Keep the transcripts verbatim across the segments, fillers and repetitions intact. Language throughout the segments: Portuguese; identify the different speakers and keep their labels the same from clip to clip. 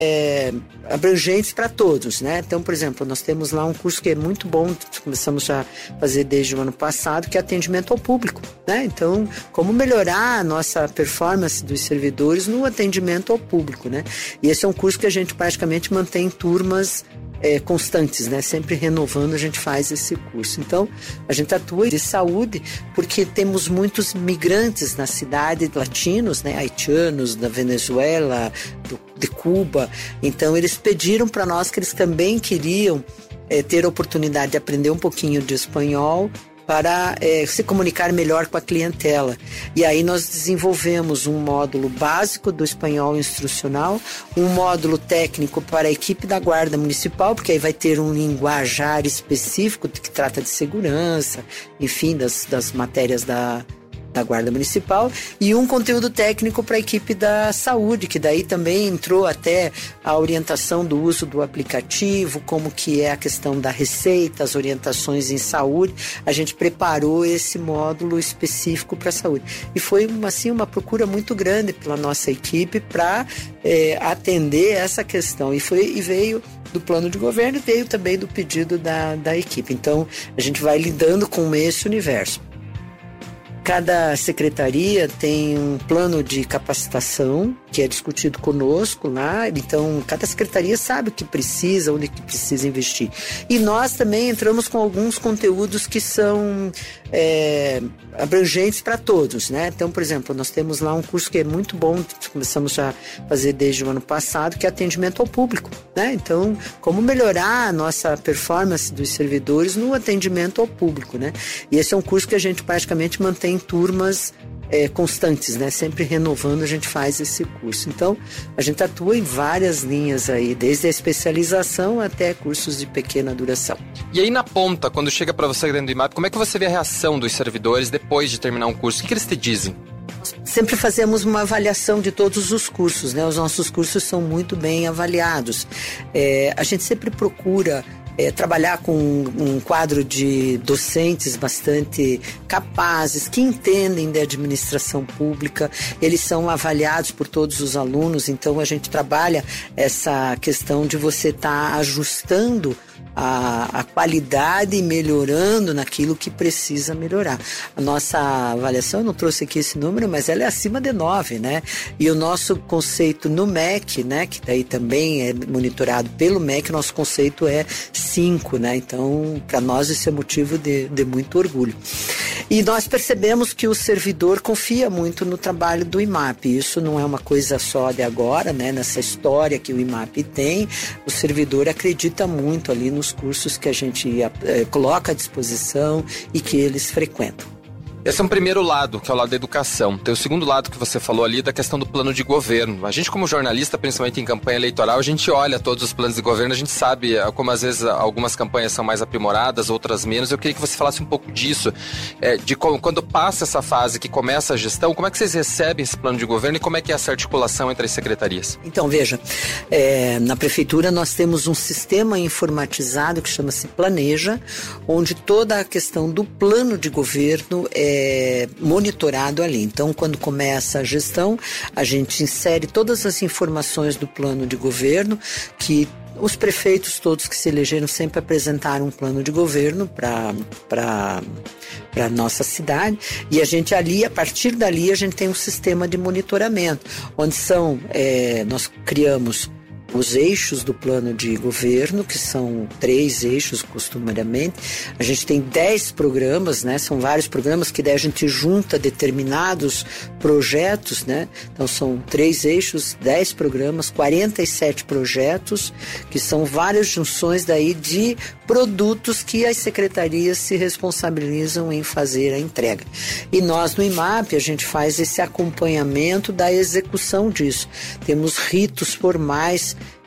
Speaker 1: É, abrangentes para todos, né? Então, por exemplo, nós temos lá um curso que é muito bom, começamos a fazer desde o ano passado, que é atendimento ao público, né? Então, como melhorar a nossa performance dos servidores no atendimento ao público, né? E esse é um curso que a gente praticamente mantém turmas É, constantes, né? Sempre renovando, a gente faz esse curso. Então, a gente atua de saúde porque temos muitos migrantes na cidade, latinos, né? Haitianos, da Venezuela, do, de Cuba. Então, eles pediram para nós que eles também queriam é, ter a oportunidade de aprender um pouquinho de espanhol para é, se comunicar melhor com a clientela. E aí nós desenvolvemos um módulo básico do espanhol instrucional, um módulo técnico para a equipe da Guarda Municipal, porque aí vai ter um linguajar específico que trata de segurança, enfim, das, das matérias da da Guarda Municipal, e um conteúdo técnico para a equipe da saúde, que daí também entrou até a orientação do uso do aplicativo, como que é a questão da receita, as orientações em saúde. A gente preparou esse módulo específico para a saúde. E foi assim, uma procura muito grande pela nossa equipe para é, atender essa questão. E, foi, e veio do plano de governo e veio também do pedido da, da equipe. Então, a gente vai lidando com esse universo. Cada secretaria tem um plano de capacitação que é discutido conosco lá, então cada secretaria sabe o que precisa, onde que precisa investir. E nós também entramos com alguns conteúdos que são é, abrangentes para todos, né? Então, por exemplo, nós temos lá um curso que é muito bom, começamos a fazer desde o ano passado, que é atendimento ao público, né? Então, como melhorar a nossa performance dos servidores no atendimento ao público, né? E esse é um curso que a gente praticamente mantém turmas é, constantes, né? Sempre renovando, a gente faz esse curso. Então, a gente atua em várias linhas aí, desde a especialização até cursos de pequena duração.
Speaker 2: E aí na ponta, quando chega para você dentro do I M A P, como é que você vê a reação dos servidores depois de terminar um curso? O que, que eles te dizem?
Speaker 1: Sempre fazemos uma avaliação de todos os cursos, né? Os nossos cursos são muito bem avaliados. É, a gente sempre procura É, trabalhar com um quadro de docentes bastante capazes, que entendem de administração pública, eles são avaliados por todos os alunos, então a gente trabalha essa questão de você estar tá ajustando a, a qualidade e melhorando naquilo que precisa melhorar. A nossa avaliação, eu não trouxe aqui esse número, mas ela é acima de nove, né? E o nosso conceito no M E C, né, que daí também é monitorado pelo M E C, nosso conceito é cinco, né? Então, para nós isso é motivo de, de muito orgulho. E nós percebemos que o servidor confia muito no trabalho do I M A P. Isso não é uma coisa só de agora, né? Nessa história que o I M A P tem, o servidor acredita muito ali nos cursos que a gente é, coloca à disposição e que eles frequentam.
Speaker 2: Esse é um primeiro lado, que é o lado da educação. Tem o segundo lado que você falou ali, da questão do plano de governo. A gente, como jornalista, principalmente em campanha eleitoral, a gente olha todos os planos de governo, a gente sabe como às vezes algumas campanhas são mais aprimoradas, outras menos. Eu queria que você falasse um pouco disso, é, de como, quando passa essa fase que começa a gestão, como é que vocês recebem esse plano de governo e como é que é essa articulação entre as secretarias?
Speaker 1: Então, veja, é, na prefeitura nós temos um sistema informatizado que chama-se Planeja, onde toda a questão do plano de governo é É, monitorado ali. Então, quando começa a gestão, a gente insere todas as informações do plano de governo, que os prefeitos todos que se elegeram sempre apresentaram um plano de governo para para para nossa cidade, e a gente ali, a partir dali, a gente tem um sistema de monitoramento, onde são, é, nós criamos os eixos do plano de governo, que são três eixos costumariamente. A gente tem dez programas, né? São vários programas que daí a gente junta determinados projetos, né? Então são três eixos, dez programas, quarenta e sete projetos, que são várias junções daí de produtos que as secretarias se responsabilizam em fazer a entrega. E nós no I M A P a gente faz esse acompanhamento da execução disso. Temos ritos formais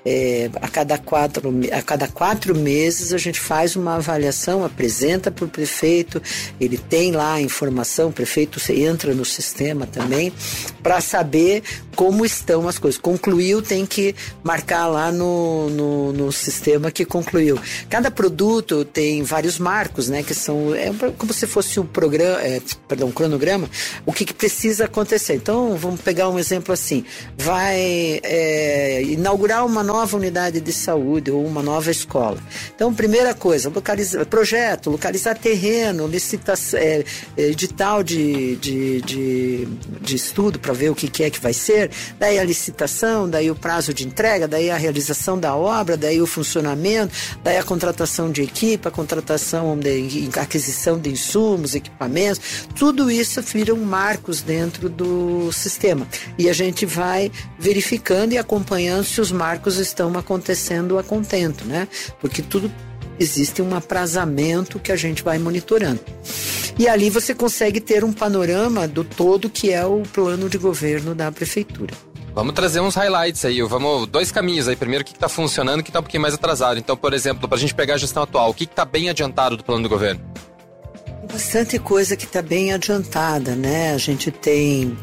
Speaker 1: é, a, cada quatro, a cada quatro meses a gente faz uma avaliação, apresenta para o prefeito, ele tem lá a informação, o prefeito entra no sistema também, para saber como estão as coisas. Concluiu, tem que marcar lá no, no, no sistema que concluiu. Cada produto tem vários marcos, né, que são é como se fosse um programa, é, perdão, um cronograma, o que, que precisa acontecer. Então, vamos pegar um exemplo assim, vai é, inaugurar uma nova unidade de saúde ou uma nova escola. Então, primeira coisa, localizar, projeto, localizar terreno, licitação, é, edital de, de, de, de estudo para ver o que, que é que vai ser, daí a licitação, daí o prazo de entrega, daí a realização da obra, daí o funcionamento, daí a contratação de equipe, a contratação de aquisição de insumos, equipamentos, tudo isso viram marcos dentro do sistema. E a gente vai verificando e acompanhando se os marcos estão acontecendo a contento, né? Porque tudo existe um aprazamento que a gente vai monitorando. E ali você consegue ter um panorama do todo que é o plano de governo da prefeitura.
Speaker 2: Vamos trazer uns highlights aí, vamos, dois caminhos aí. Primeiro, o que está funcionando e o que está um pouquinho mais atrasado. Então, por exemplo, para a gente pegar a gestão atual, o que está bem adiantado do plano do governo?
Speaker 1: Bastante coisa que está bem adiantada, né? A gente tem,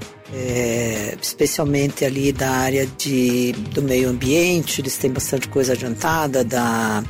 Speaker 1: é, especialmente ali da área de, do meio ambiente, eles têm bastante coisa adiantada, da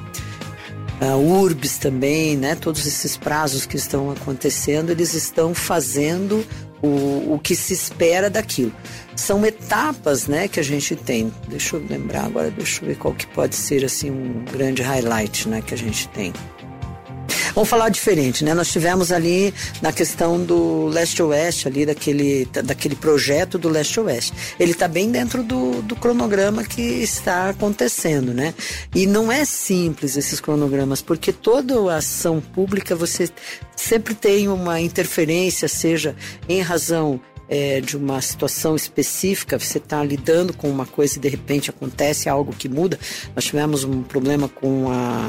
Speaker 1: a URBS também, né? Todos esses prazos que estão acontecendo, eles estão fazendo o, o que se espera daquilo. São etapas, né, que a gente tem. Deixa eu lembrar agora, deixa eu ver qual que pode ser assim um grande highlight, né, que a gente tem. Vamos falar diferente, né? Nós tivemos ali na questão do leste-oeste, ali daquele, daquele projeto do leste-oeste. Ele está bem dentro do, do cronograma que está acontecendo, né? E não é simples esses cronogramas, porque toda a ação pública você sempre tem uma interferência, seja em razão É, de uma situação específica, você está lidando com uma coisa e de repente acontece algo que muda. Nós tivemos um problema com a,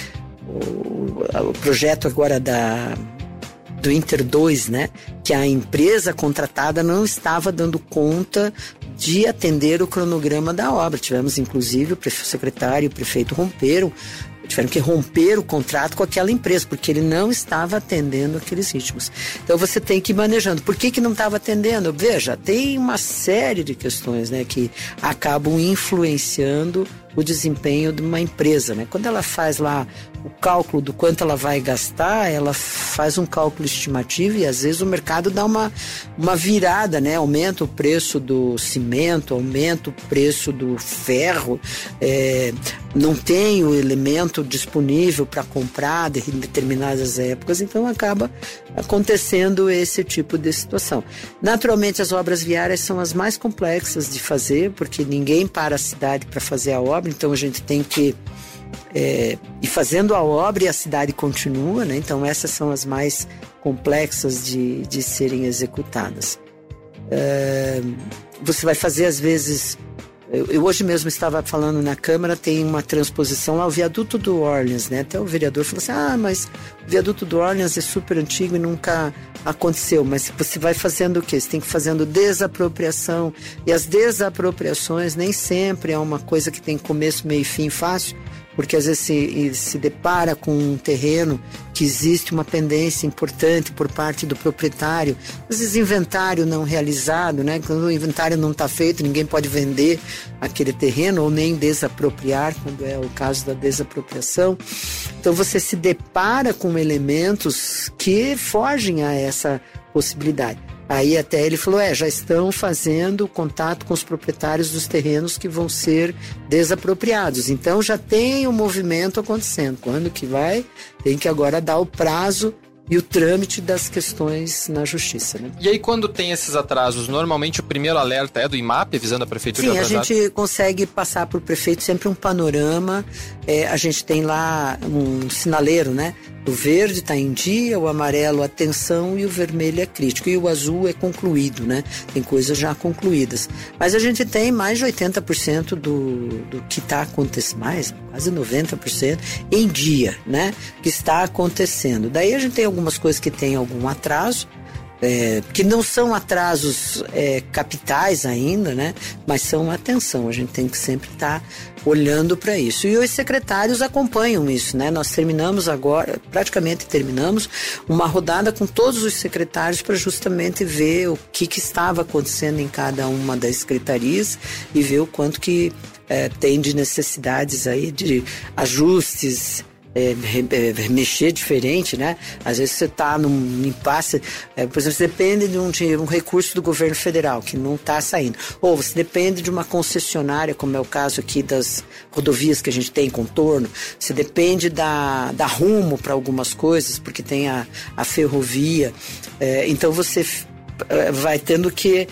Speaker 1: o, o projeto agora da, do Inter dois, né? Que a empresa contratada não estava dando conta de atender o cronograma da obra. Tivemos, inclusive, o prefeito, o secretário e o prefeito romperam, tiveram que romper o contrato com aquela empresa, porque ele não estava atendendo aqueles ritmos. Então você tem que ir manejando. Por que que não estava atendendo? Veja, tem uma série de questões, né, que acabam influenciando o desempenho de uma empresa, né? Quando ela faz lá o cálculo do quanto ela vai gastar, ela faz um cálculo estimativo e às vezes o mercado dá uma, uma virada, né? Aumenta o preço do cimento, aumenta o preço do ferro, é, não tem o elemento disponível para comprar em determinadas épocas, então acaba acontecendo esse tipo de situação. Naturalmente, as obras viárias são as mais complexas de fazer, porque ninguém para a cidade para fazer a obra, então a gente tem que é, ir fazendo a obra e a cidade continua, né? Então essas são as mais complexas de, de serem executadas. É, você vai fazer às vezes... Eu, eu hoje mesmo estava falando na Câmara, tem uma transposição lá, o viaduto do Orleans, né? Até o vereador falou assim, ah, mas o viaduto do Orleans é super antigo e nunca aconteceu. Mas você vai fazendo o quê? Você tem que ir fazendo desapropriação. E as desapropriações nem sempre é uma coisa que tem começo, meio e fim fácil, porque às vezes se, se depara com um terreno que existe uma pendência importante por parte do proprietário, às vezes inventário não realizado, né? Quando o inventário não está feito, ninguém pode vender aquele terreno ou nem desapropriar, quando é o caso da desapropriação. Então você se depara com elementos que fogem a essa possibilidade. Aí até ele falou, é, já estão fazendo contato com os proprietários dos terrenos que vão ser desapropriados. Então já tem um movimento acontecendo. Quando que vai? Tem que agora dar o prazo e o trâmite das questões na justiça, né?
Speaker 2: E aí, quando tem esses atrasos, normalmente o primeiro alerta é do I M A P, avisando a prefeitura?
Speaker 1: Sim, a gente consegue passar para o prefeito sempre um panorama. É, a gente tem lá um sinaleiro, né? O verde está em dia, o amarelo atenção e o vermelho é crítico. E o azul é concluído, né? Tem coisas já concluídas. Mas a gente tem mais de oitenta por cento do, do que está acontecendo, mais, quase noventa por cento em dia, né? Que está acontecendo. Daí a gente tem algumas coisas que tem algum atraso. É, que não são atrasos é, capitais ainda, né? Mas são atenção, a gente tem que sempre estar tá olhando para isso. E os secretários acompanham isso, né? Nós terminamos agora, praticamente terminamos, uma rodada com todos os secretários para justamente ver o que, que estava acontecendo em cada uma das secretarias e ver o quanto que é, tem de necessidades aí, de ajustes, É, é, mexer diferente, né? Às vezes você está num impasse, é, por exemplo, você depende de um, de um recurso do governo federal que não está saindo, ou você depende de uma concessionária, como é o caso aqui das rodovias que a gente tem em contorno, você depende da, da Rumo para algumas coisas, porque tem a, a ferrovia, é, então você vai tendo que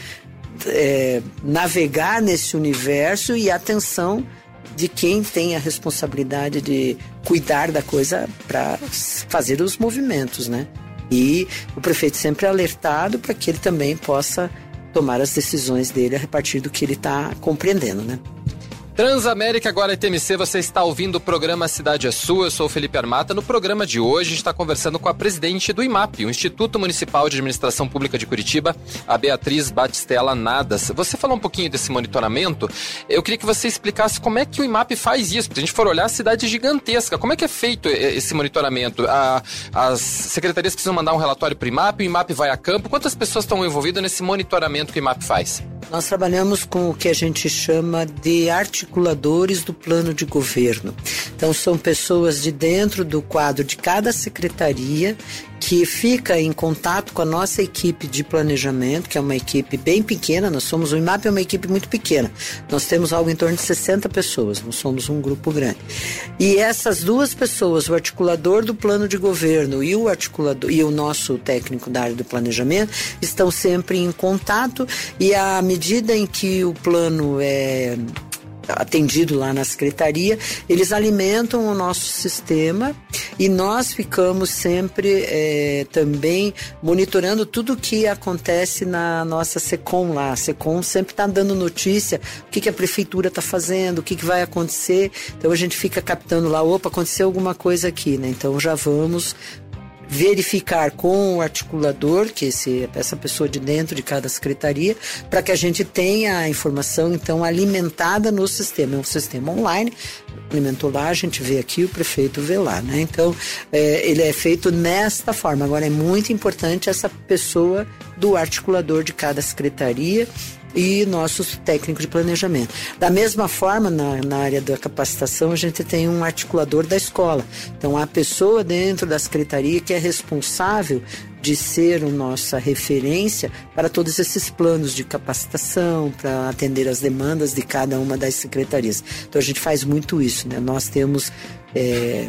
Speaker 1: é, navegar nesse universo e atenção de quem tem a responsabilidade de cuidar da coisa para fazer os movimentos, né? E o prefeito sempre é alertado para que ele também possa tomar as decisões dele a partir do que ele está compreendendo, né?
Speaker 2: Transamérica, agora é T M C, você está ouvindo o programa Cidade é Sua, eu sou o Felipe Armata. No programa de hoje, a gente está conversando com a presidente do I M A P, o Instituto Municipal de Administração Pública de Curitiba, a Beatriz Batistella Nadas. Você falou um pouquinho desse monitoramento, eu queria que você explicasse como é que o I M A P faz isso, porque a gente for olhar a cidade gigantesca, como é que é feito esse monitoramento? A, as secretarias precisam mandar um relatório para o I M A P, o I M A P vai a campo, quantas pessoas estão envolvidas nesse monitoramento que o I M A P faz?
Speaker 1: Nós trabalhamos com o que a gente chama de articuladores do plano de governo. Então, são pessoas de dentro do quadro de cada secretaria que fica em contato com a nossa equipe de planejamento, que é uma equipe bem pequena. Nós somos, o I M A P é uma equipe muito pequena. Nós temos algo em torno de sessenta pessoas, nós somos um grupo grande. E essas duas pessoas, o articulador do plano de governo e o articulador e o nosso técnico da área do planejamento, estão sempre em contato, e à medida em que o plano é atendido lá na secretaria, eles alimentam o nosso sistema e nós ficamos sempre é, também monitorando tudo o que acontece na nossa SECOM lá. A SECOM sempre está dando notícia, o que, que a prefeitura está fazendo, o que, que vai acontecer. Então a gente fica captando lá, opa, aconteceu alguma coisa aqui, né? Então já vamos verificar com o articulador, que esse, essa pessoa de dentro de cada secretaria, para que a gente tenha a informação, então, alimentada no sistema. É um sistema online, alimentou lá, a gente vê aqui, o prefeito vê lá, né? Então, é, ele é feito nesta forma. Agora, é muito importante essa pessoa do articulador de cada secretaria e nossos técnicos de planejamento. Da mesma forma, na, na área da capacitação, a gente tem um articulador da escola. Então, a pessoa dentro da secretaria que é responsável de ser a nossa referência para todos esses planos de capacitação, para atender as demandas de cada uma das secretarias. Então, a gente faz muito isso, né? Nós temos É,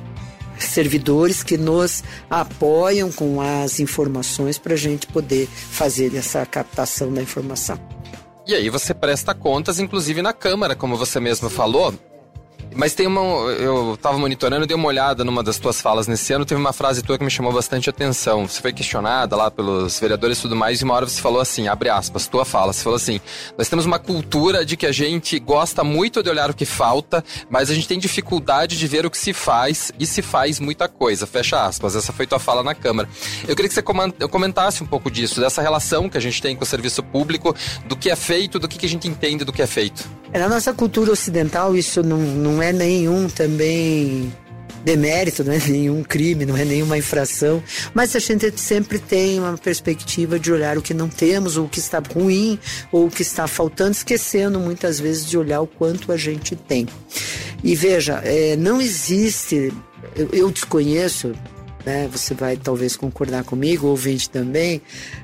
Speaker 1: servidores que nos apoiam com as informações para a gente poder fazer essa captação da informação.
Speaker 2: E aí você presta contas, inclusive na Câmara, como você mesmo falou. Mas tem uma... Eu estava monitorando, dei uma olhada numa das tuas falas nesse ano, teve uma frase tua que me chamou bastante atenção. Você foi questionada lá pelos vereadores e tudo mais, e uma hora você falou assim, abre aspas, tua fala, você falou assim, nós temos uma cultura de que a gente gosta muito de olhar o que falta, mas a gente tem dificuldade de ver o que se faz, e se faz muita coisa, fecha aspas. Essa foi tua fala na Câmara. Eu queria que você comentasse um pouco disso, dessa relação que a gente tem com o serviço público, do que é feito, do que a gente entende do que é feito.
Speaker 1: Na nossa cultura ocidental, isso não, não é nenhum também demérito, não é nenhum crime, não é nenhuma infração, mas a gente sempre tem uma perspectiva de olhar o que não temos, ou o que está ruim, ou o que está faltando, esquecendo muitas vezes de olhar o quanto a gente tem. E veja, é, não existe, eu, eu desconheço, né, você vai talvez concordar comigo, ouvinte também,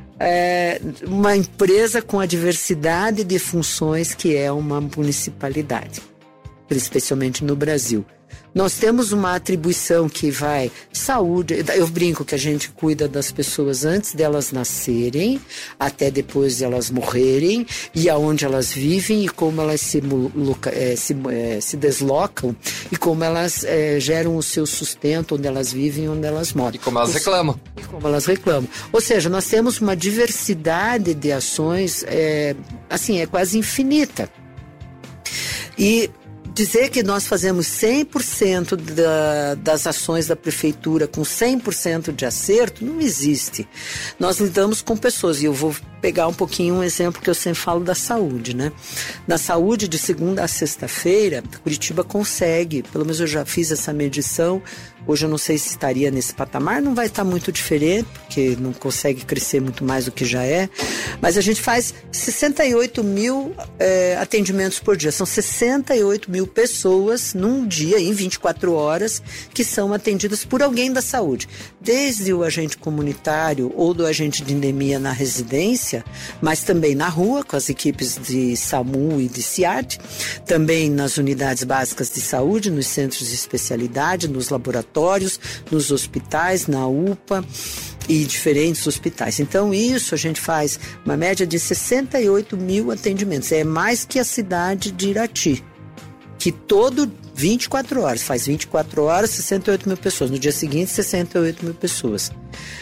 Speaker 1: É uma empresa com a diversidade de funções que é uma municipalidade, especialmente no Brasil. Nós temos uma atribuição que vai saúde, eu brinco que a gente cuida das pessoas antes delas nascerem, até depois de elas morrerem, e aonde elas vivem, e como elas se, é, se, é, se deslocam, e como elas é, geram o seu sustento, onde elas vivem e onde elas moram.
Speaker 2: E como elas reclamam.
Speaker 1: E como elas reclamam. Ou seja, nós temos uma diversidade de ações, é, assim, é quase infinita. E dizer que nós fazemos cem por cento da, das ações da prefeitura com cem por cento de acerto, não existe. Nós lidamos com pessoas, e eu vou pegar um pouquinho um exemplo que eu sempre falo da saúde, né? Na saúde, de segunda a sexta-feira, Curitiba consegue, pelo menos eu já fiz essa medição, hoje eu não sei se estaria nesse patamar, não vai estar muito diferente, porque não consegue crescer muito mais do que já é, mas a gente faz sessenta e oito mil é, atendimentos por dia, são sessenta e oito mil pessoas num dia, em vinte e quatro horas, que são atendidas por alguém da saúde, desde o agente comunitário ou do agente de endemia na residência, mas também na rua, com as equipes de SAMU e de CIART, também nas unidades básicas de saúde, nos centros de especialidade, nos laboratórios, nos hospitais, na U P A e diferentes hospitais. Então isso a gente faz uma média de sessenta e oito mil atendimentos, é mais que a cidade de Irati, que todo vinte e quatro horas, faz vinte e quatro horas, sessenta e oito mil pessoas, no dia seguinte sessenta e oito mil pessoas.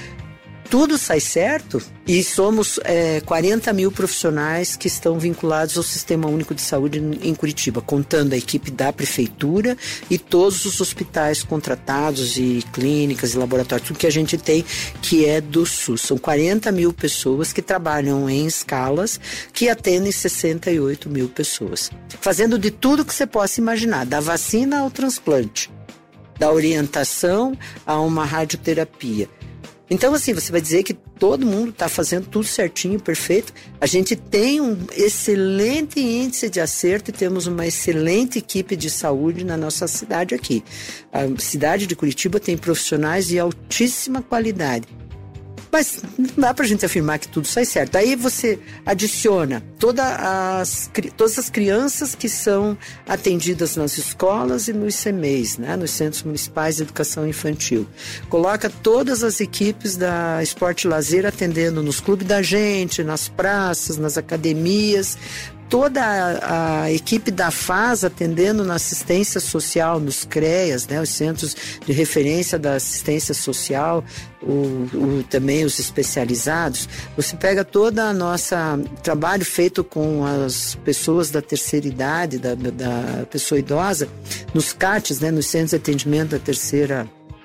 Speaker 1: Tudo sai certo e somos é, quarenta mil profissionais que estão vinculados ao Sistema Único de Saúde em Curitiba, contando a equipe da prefeitura e todos os hospitais contratados e clínicas e laboratórios, tudo que a gente tem que é do SUS. São quarenta mil pessoas que trabalham em escalas que atendem sessenta e oito mil pessoas, fazendo de tudo que você possa imaginar, da vacina ao transplante, da orientação a uma radioterapia. Então, assim, você vai dizer que todo mundo está fazendo tudo certinho, perfeito. A gente tem um excelente índice de acerto e temos uma excelente equipe de saúde na nossa cidade aqui. A cidade de Curitiba tem profissionais de altíssima qualidade. Mas não dá pra gente afirmar que tudo sai certo. Aí você adiciona toda as, todas as crianças que são atendidas nas escolas e nos C M E Is, né, nos Centros Municipais de Educação Infantil. Coloca todas as equipes da Esporte e Lazer atendendo nos clubes da gente, nas praças, nas academias, toda a, a equipe da F A S atendendo na assistência social, nos CREAS, né, os Centros de Referência da Assistência Social, o, o, também os especializados. Você pega todo o nosso trabalho feito com as pessoas da terceira idade, da, da pessoa idosa, nos C A Ts, né, nos Centros de Atendimento da Terceira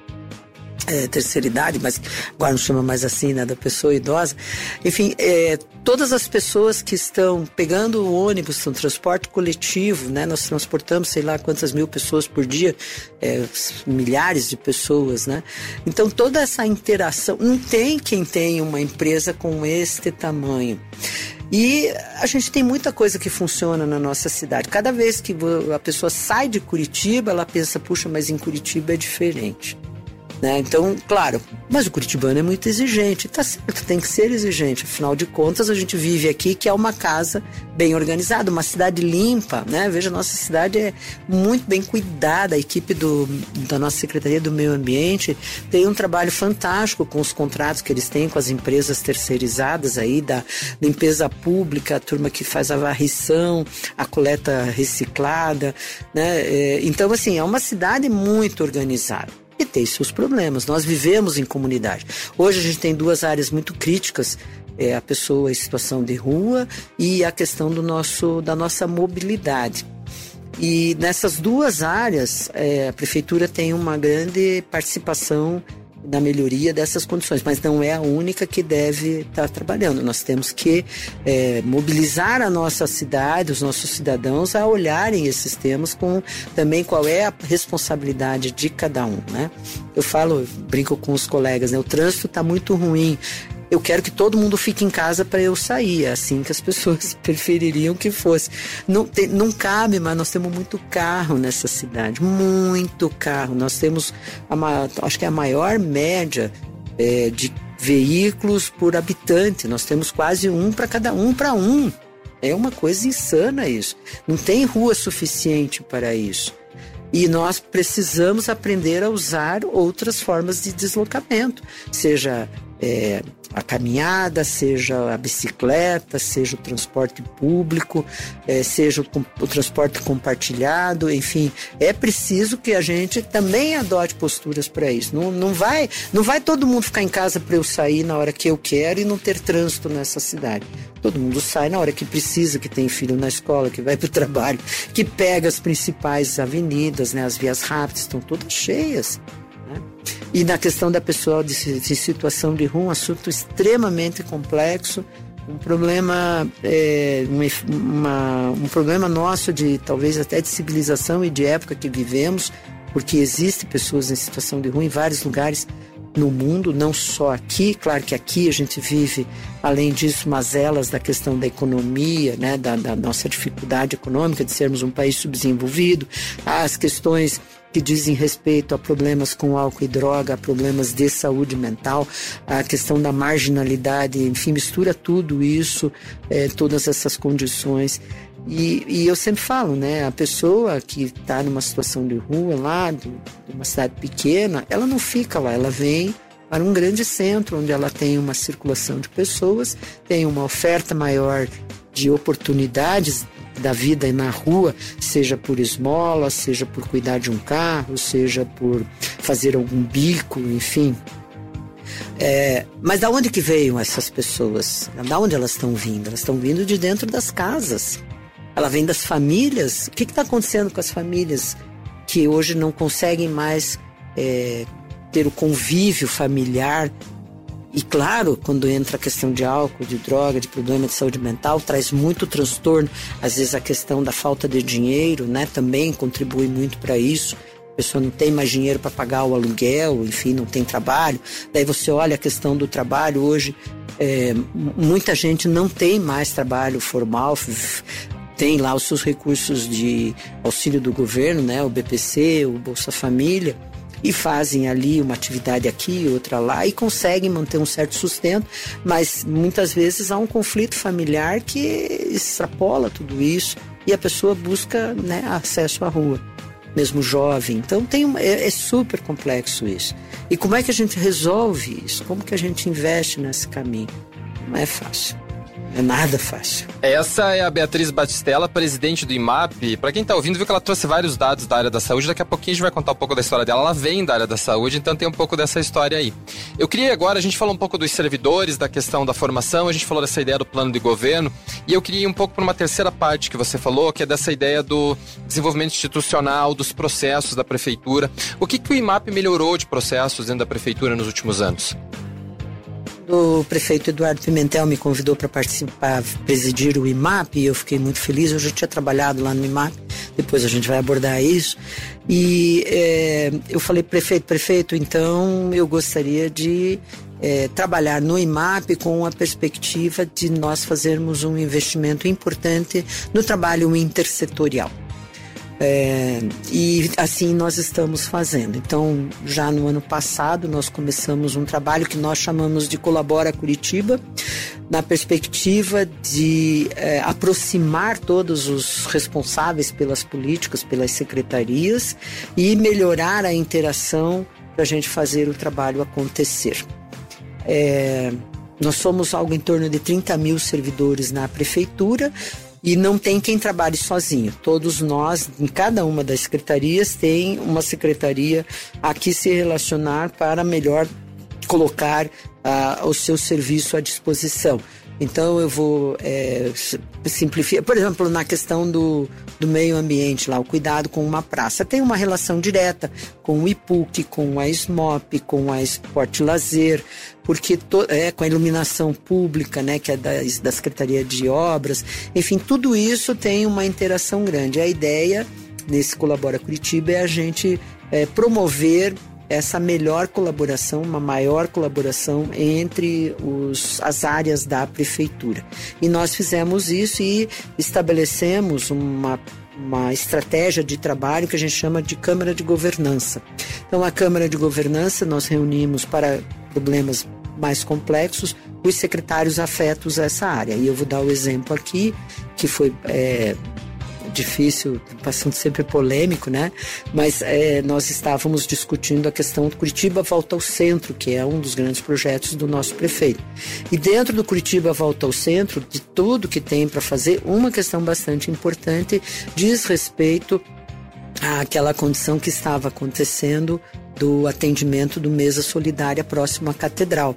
Speaker 1: É, terceira idade, mas agora não chama mais assim, né, da pessoa idosa. Enfim, é, todas as pessoas que estão pegando o ônibus no transporte coletivo, né, nós transportamos sei lá quantas mil pessoas por dia, é, milhares de pessoas, né? Então toda essa interação, não tem quem tenha uma empresa com este tamanho. E a gente tem muita coisa que funciona na nossa cidade. Cada vez que a pessoa sai de Curitiba, ela pensa, puxa, mas em Curitiba é diferente. Né? Então, claro, mas o curitibano é muito exigente, tá certo, tem que ser exigente, afinal de contas a gente vive aqui que é uma casa bem organizada, uma cidade limpa, né? Veja, nossa cidade é muito bem cuidada, a equipe do, da nossa Secretaria do Meio Ambiente tem um trabalho fantástico com os contratos que eles têm com as empresas terceirizadas aí, da limpeza pública, a turma que faz a varrição, a coleta reciclada, né? Então, assim, é uma cidade muito organizada. E tem seus problemas. Nós vivemos em comunidade. Hoje a gente tem duas áreas muito críticas, é a pessoa em situação de rua e a questão do nosso, da nossa mobilidade. E nessas duas áreas, é, a prefeitura tem uma grande participação na melhoria dessas condições, mas não é a única que deve estar trabalhando. Nós temos que é, mobilizar a nossa cidade, os nossos cidadãos a olharem esses temas com também qual é a responsabilidade de cada um, né? Eu falo, eu brinco com os colegas, né? O trânsito está muito ruim. Eu quero que todo mundo fique em casa para eu sair. É assim que as pessoas prefeririam que fosse. Não, tem, não cabe, mas nós temos muito carro nessa cidade. Muito carro. Nós temos, a, acho que é a maior média é, de veículos por habitante. Nós temos quase um para cada um para um. É uma coisa insana isso. Não tem rua suficiente para isso. E nós precisamos aprender a usar outras formas de deslocamento. Seja é, a caminhada, seja a bicicleta, seja o transporte público, é, seja o, o transporte compartilhado, enfim, é preciso que a gente também adote posturas para isso. Não, não, vai, não vai todo mundo ficar em casa para eu sair na hora que eu quero e não ter trânsito nessa cidade. Todo mundo sai na hora que precisa, que tem filho na escola, que vai para o trabalho, que pega as principais avenidas, né, as vias rápidas estão todas cheias. E na questão da pessoa de, de situação de rua, um assunto extremamente complexo, um problema, é, uma, uma, um problema nosso de talvez até de civilização e de época que vivemos, porque existem pessoas em situação de rua em vários lugares no mundo, não só aqui. Claro que aqui a gente vive, além disso, mazelas da questão da economia, né, da, da nossa dificuldade econômica de sermos um país subdesenvolvido, as questões que dizem respeito a problemas com álcool e droga, a problemas de saúde mental, a questão da marginalidade, enfim, mistura tudo isso, é, todas essas condições. E, e eu sempre falo, né, a pessoa que está numa situação de rua lá, de, de uma cidade pequena, ela não fica lá, ela vem para um grande centro, onde ela tem uma circulação de pessoas, tem uma oferta maior de oportunidades da vida na rua, seja por esmola, seja por cuidar de um carro, seja por fazer algum bico, enfim. É, mas da onde que veio essas pessoas? Da onde elas estão vindo? Elas estão vindo de dentro das casas. Ela vem das famílias. O que está acontecendo com as famílias que hoje não conseguem mais é, ter o convívio familiar? E claro, quando entra a questão de álcool, de droga, de problema de saúde mental, traz muito transtorno. Às vezes a questão da falta de dinheiro, né, também contribui muito para isso. A pessoa não tem mais dinheiro para pagar o aluguel, enfim, não tem trabalho. Daí você olha a questão do trabalho. Hoje, é, muita gente não tem mais trabalho formal, tem lá os seus recursos de auxílio do governo, né, o B P C, o Bolsa Família, e fazem ali uma atividade aqui, outra lá, e conseguem manter um certo sustento, mas muitas vezes há um conflito familiar que extrapola tudo isso e a pessoa busca, né, acesso à rua, mesmo jovem. Então tem uma, é, é super complexo isso. E como é que a gente resolve isso? Como que a gente investe nesse caminho? Não é fácil. É nada fácil.
Speaker 2: Essa é a Beatriz Batistella, presidente do I M A P. Para quem está ouvindo, viu que ela trouxe vários dados da área da saúde. Daqui a pouquinho a gente vai contar um pouco da história dela. Ela vem da área da saúde, então tem um pouco dessa história aí. Eu queria agora, a gente falou um pouco dos servidores, da questão da formação, a gente falou dessa ideia do plano de governo, e eu queria ir um pouco para uma terceira parte que você falou, que é dessa ideia do desenvolvimento institucional, dos processos da prefeitura. O que, que o I M A P melhorou de processos dentro da prefeitura nos últimos anos?
Speaker 1: O prefeito Eduardo Pimentel me convidou para participar, presidir o I M A P, e eu fiquei muito feliz. Eu já tinha trabalhado lá no I M A P, depois a gente vai abordar isso. E é, eu falei, prefeito, prefeito, então eu gostaria de é, trabalhar no I M A P com a perspectiva de nós fazermos um investimento importante no trabalho intersetorial. É, e assim nós estamos fazendo. Então, já no ano passado, nós começamos um trabalho que nós chamamos de Colabora Curitiba, na perspectiva de é, aproximar todos os responsáveis pelas políticas, pelas secretarias, e melhorar a interação para a gente fazer o trabalho acontecer. É, nós somos algo em torno de trinta mil servidores na prefeitura, e não tem quem trabalhe sozinho. Todos nós, em cada uma das secretarias, tem uma secretaria a que se relacionar para melhor colocar uh, o seu serviço à disposição. Então eu vou é, simplificar, por exemplo, na questão do, do meio ambiente, lá, o cuidado com uma praça. Tem uma relação direta com o I P U C, com a SMOP, com a Esporte e Lazer, porque to, é, com a iluminação pública, né, que é da, da Secretaria de Obras. Enfim, tudo isso tem uma interação grande. A ideia nesse Colabora Curitiba é a gente é, promover essa melhor colaboração, uma maior colaboração entre os, as áreas da prefeitura. E nós fizemos isso e estabelecemos uma, uma estratégia de trabalho que a gente chama de Câmara de Governança. Então, a Câmara de Governança nós reunimos para problemas mais complexos os secretários afetos a essa área. E eu vou dar o exemplo aqui, que foi... É, difícil, bastante sempre polêmico, né? Mas é, nós estávamos discutindo a questão do Curitiba Volta ao Centro, que é um dos grandes projetos do nosso prefeito. E dentro do Curitiba Volta ao Centro, de tudo que tem para fazer, uma questão bastante importante diz respeito àquela condição que estava acontecendo do atendimento do Mesa Solidária próximo à Catedral.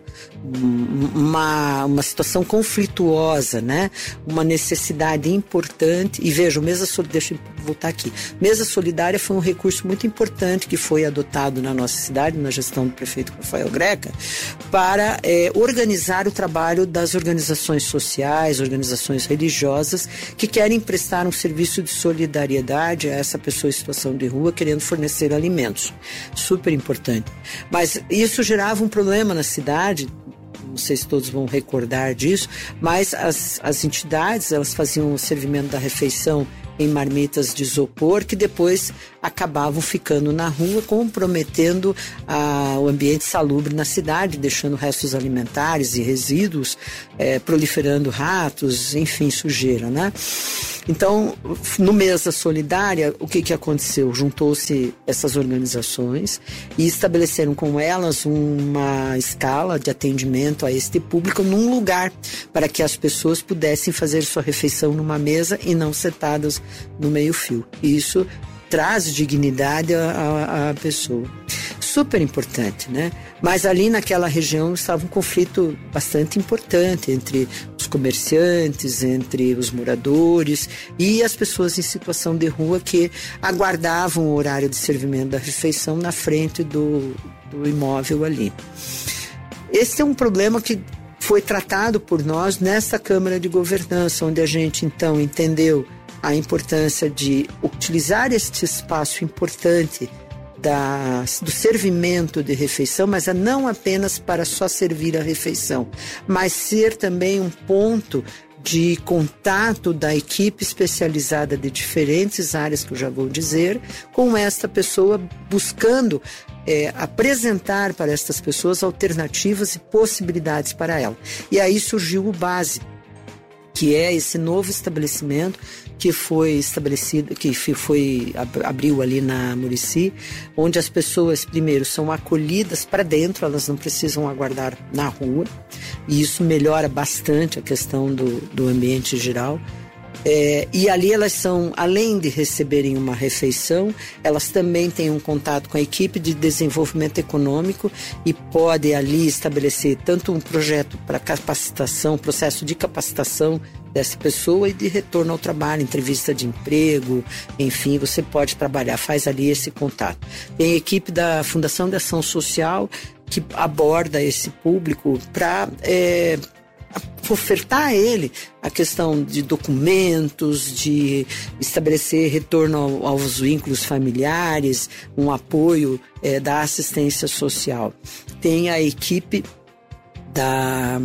Speaker 1: Uma, uma situação conflituosa, né? Uma necessidade importante. E veja, o Mesa Solidária, deixa eu voltar aqui. Mesa Solidária foi um recurso muito importante que foi adotado na nossa cidade, na gestão do prefeito Rafael Greca, para é, organizar o trabalho das organizações sociais, organizações religiosas que querem prestar um serviço de solidariedade a essa pessoa em situação de rua, querendo fornecer alimentos. Super importante. Mas isso gerava um problema na cidade, não sei se todos vão recordar disso, mas as, as entidades, elas faziam o servimento da refeição em marmitas de isopor, que depois acabavam ficando na rua, comprometendo ah, o ambiente salubre na cidade, deixando restos alimentares e resíduos, eh, proliferando ratos, enfim, sujeira, né? Então, no Mesa Solidária, o que, que aconteceu? Juntou-se essas organizações e estabeleceram com elas uma escala de atendimento a este público num lugar para que as pessoas pudessem fazer sua refeição numa mesa e não sentadas no meio-fio. Isso traz dignidade à, à pessoa. Super importante, né? Mas ali naquela região estava um conflito bastante importante entre os comerciantes, entre os moradores e as pessoas em situação de rua que aguardavam o horário de servimento da refeição na frente do, do imóvel ali. Esse é um problema que foi tratado por nós nessa Câmara de Governança, onde a gente então entendeu a importância de utilizar este espaço importante da, do servimento de refeição, mas não apenas para só servir a refeição, mas ser também um ponto de contato da equipe especializada de diferentes áreas, que eu já vou dizer, com esta pessoa, buscando é, apresentar para estas pessoas alternativas e possibilidades para ela. E aí surgiu o Base, que é esse novo estabelecimento que foi estabelecido, que foi, abriu ali na Murici, onde as pessoas, primeiro, são acolhidas para dentro, elas não precisam aguardar na rua, e isso melhora bastante a questão do, do ambiente geral. É, e ali elas são, além de receberem uma refeição, elas também têm um contato com a equipe de desenvolvimento econômico e podem ali estabelecer tanto um projeto para capacitação, processo de capacitação dessa pessoa e de retorno ao trabalho, entrevista de emprego, enfim, você pode trabalhar, faz ali esse contato. Tem a equipe da Fundação de Ação Social que aborda esse público para é, ofertar a ele a questão de documentos, de estabelecer retorno ao, aos vínculos familiares, um apoio é, da assistência social. Tem a equipe da...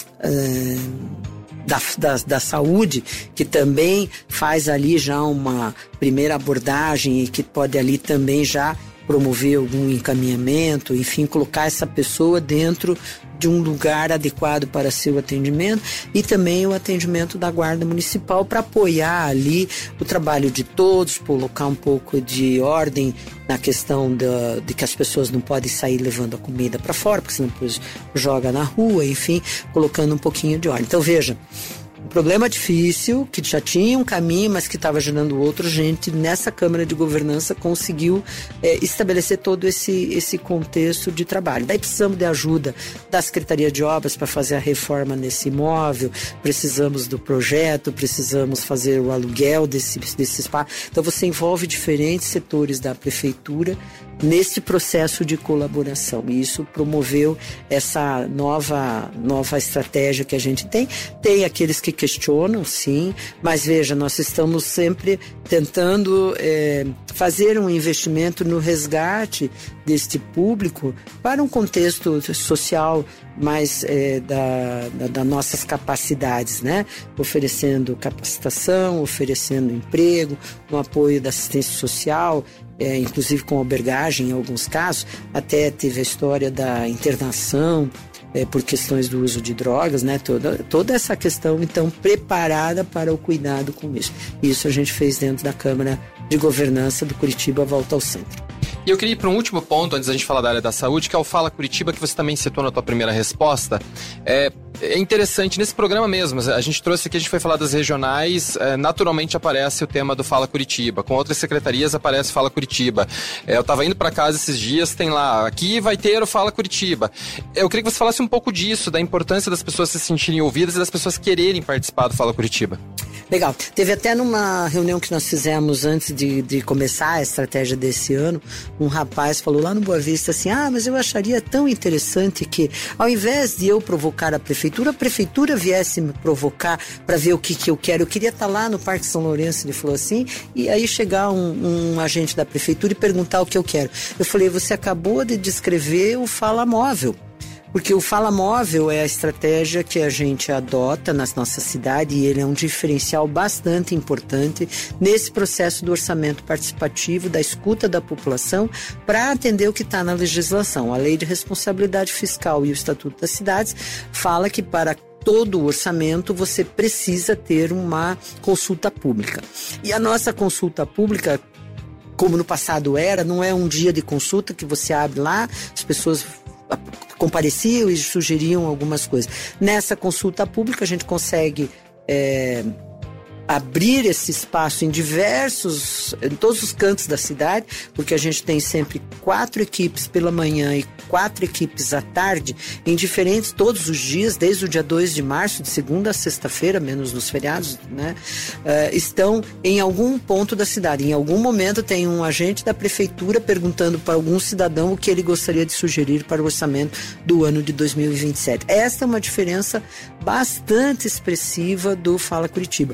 Speaker 1: Uh, Da, da, da saúde, que também faz ali já uma primeira abordagem e que pode ali também já promover algum encaminhamento, enfim, colocar essa pessoa dentro de um lugar adequado para seu atendimento, e também o atendimento da Guarda Municipal para apoiar ali o trabalho de todos, colocar um pouco de ordem na questão de, de que as pessoas não podem sair levando a comida para fora, porque senão depois joga na rua, enfim, colocando um pouquinho de ordem. Então veja, um problema difícil, que já tinha um caminho, mas que estava gerando outro, gente nessa Câmara de Governança conseguiu é, estabelecer todo esse, esse contexto de trabalho. Daí precisamos de ajuda da Secretaria de Obras para fazer a reforma nesse imóvel, precisamos do projeto, precisamos fazer o aluguel desse, desse espaço. Então você envolve diferentes setores da Prefeitura nesse processo de colaboração, e isso promoveu essa nova, nova estratégia que a gente tem. Tem aqueles que questionam, sim, mas veja, nós estamos sempre tentando é, fazer um investimento no resgate deste público para um contexto social mais é, da, da, das nossas capacidades, né? Oferecendo capacitação, oferecendo emprego, um apoio da assistência social, É, inclusive com albergagem em alguns casos, até teve a história da internação é, por questões do uso de drogas, né? Toda, toda essa questão, então, preparada para o cuidado com isso. Isso a gente fez dentro da Câmara de Governança do Curitiba Volta ao Centro.
Speaker 2: E eu queria ir para um último ponto, antes da gente falar da área da saúde, que é o Fala Curitiba, que você também citou na tua primeira resposta. É, é interessante, nesse programa mesmo, a gente trouxe aqui, a gente foi falar das regionais, é, naturalmente aparece o tema do Fala Curitiba, com outras secretarias aparece o Fala Curitiba. É, eu estava indo para casa esses dias, tem lá, aqui vai ter o Fala Curitiba. Eu queria que você falasse um pouco disso, da importância das pessoas se sentirem ouvidas e das pessoas quererem participar do Fala Curitiba.
Speaker 1: Legal. Teve até numa reunião que nós fizemos antes de, de começar a estratégia desse ano, um rapaz falou lá no Boa Vista assim, ah, mas eu acharia tão interessante que ao invés de eu provocar a prefeitura, a prefeitura viesse me provocar para ver o que, que eu quero. Eu queria estar lá no Parque São Lourenço, ele falou assim, e aí chegar um, um agente da prefeitura e perguntar o que eu quero. Eu falei, você acabou de descrever o Fala Móvel. Porque o Fala Móvel é a estratégia que a gente adota na nossa cidade e ele é um diferencial bastante importante nesse processo do orçamento participativo, da escuta da população para atender o que está na legislação. A Lei de Responsabilidade Fiscal e o Estatuto das Cidades fala que para todo o orçamento você precisa ter uma consulta pública. E a nossa consulta pública, como no passado era, não é um dia de consulta que você abre lá, as pessoas compareciam e sugeriam algumas coisas. Nessa consulta pública a gente consegue é, abrir esse espaço em diversos, em todos os cantos da cidade, porque a gente tem sempre quatro equipes pela manhã e quatro equipes à tarde, em diferentes, todos os dias, desde o dia dois de março, de segunda a sexta-feira, menos nos feriados, né? Uh, estão em algum ponto da cidade. Em algum momento tem um agente da prefeitura perguntando para algum cidadão o que ele gostaria de sugerir para o orçamento do ano de dois mil e vinte e sete. Esta é uma diferença bastante expressiva do Fala Curitiba.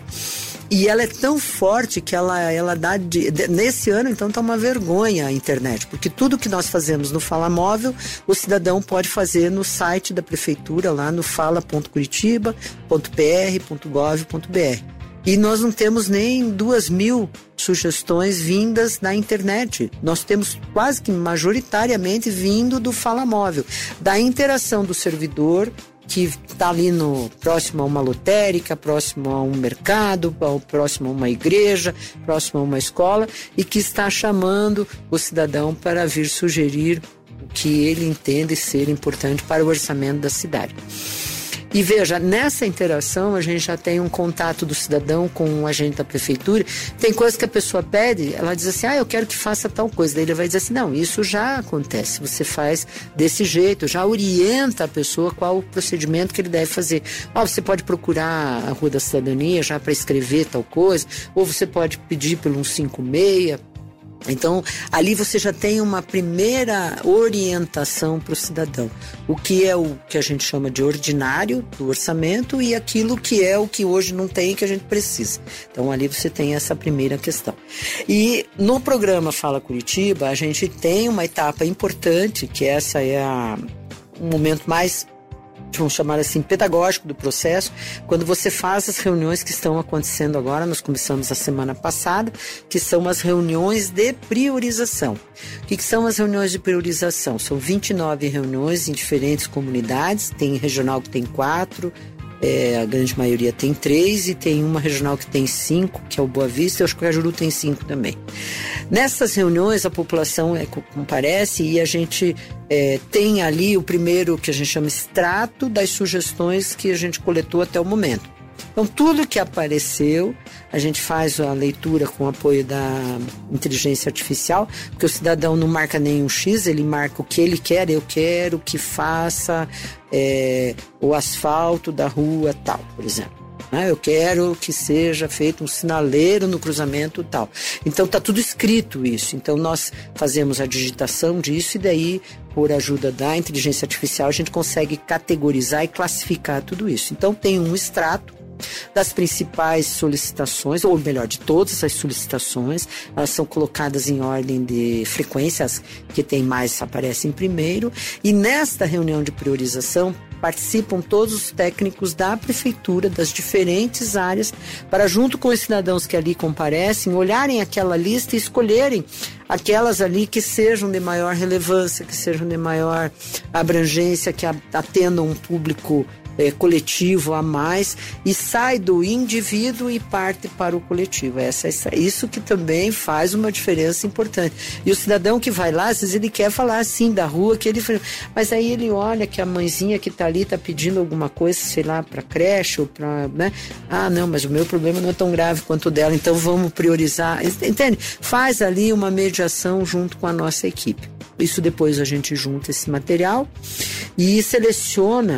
Speaker 1: E ela é tão forte que ela, ela dá... De, de, nesse ano, então, está uma vergonha a internet, porque tudo que nós fazemos no Fala Móvel, o cidadão pode fazer no site da prefeitura, lá no fala ponto curitiba ponto p r ponto gov ponto b r. E nós não temos nem duas mil sugestões vindas na internet. Nós temos quase que majoritariamente vindo do Fala Móvel, da interação do servidor, que está ali no, próximo a uma lotérica, próximo a um mercado, próximo a uma igreja, próximo a uma escola, e que está chamando o cidadão para vir sugerir o que ele entende ser importante para o orçamento da cidade. E veja, nessa interação a gente já tem um contato do cidadão com um agente da prefeitura. Tem coisa que a pessoa pede, ela diz assim, ah, eu quero que faça tal coisa. Daí ele vai dizer assim, não, isso já acontece, você faz desse jeito, já orienta a pessoa qual o procedimento que ele deve fazer. Ah, você pode procurar a Rua da Cidadania já para escrever tal coisa, ou você pode pedir pelo cento e cinquenta e seis. Então, ali você já tem uma primeira orientação para o cidadão. O que é o que a gente chama de ordinário do orçamento e aquilo que é o que hoje não tem e que a gente precisa. Então, ali você tem essa primeira questão. E no programa Fala Curitiba, a gente tem uma etapa importante, que essa é a, um momento mais, vamos chamar assim, pedagógico do processo, quando você faz as reuniões que estão acontecendo agora, nós começamos a semana passada, que são as reuniões de priorização. O que, que são as reuniões de priorização? São vinte e nove reuniões em diferentes comunidades, tem regional que tem quatro, é, a grande maioria tem três, e tem uma regional que tem cinco, que é o Boa Vista, eu acho que o Cajuru tem cinco também. Nessas reuniões a população é, comparece e a gente é, tem ali o primeiro que a gente chama extrato das sugestões que a gente coletou até o momento. Então, tudo que apareceu, a gente faz a leitura com o apoio da inteligência artificial, porque o cidadão não marca nenhum X, ele marca o que ele quer, eu quero que faça é, o asfalto da rua tal, por exemplo. Eu quero que seja feito um sinaleiro no cruzamento tal. Então está tudo escrito isso. Então nós fazemos a digitação disso e daí, por ajuda da inteligência artificial, a gente consegue categorizar e classificar tudo isso. Então tem um extrato das principais solicitações, ou melhor, de todas as solicitações, elas são colocadas em ordem de frequência, as que tem mais aparecem primeiro, e nesta reunião de priorização participam todos os técnicos da prefeitura, das diferentes áreas, para junto com os cidadãos que ali comparecem, olharem aquela lista e escolherem aquelas ali que sejam de maior relevância, que sejam de maior abrangência, que atendam um público É, coletivo a mais, e sai do indivíduo e parte para o coletivo. Essa, essa, isso que também faz uma diferença importante. E o cidadão que vai lá, às vezes ele quer falar assim da rua, que ele, mas aí ele olha que a mãezinha que está ali está pedindo alguma coisa, sei lá, para creche ou para, né? Ah, não, mas o meu problema não é tão grave quanto o dela, então vamos priorizar. Entende? Faz ali uma mediação junto com a nossa equipe. Isso depois a gente junta esse material e seleciona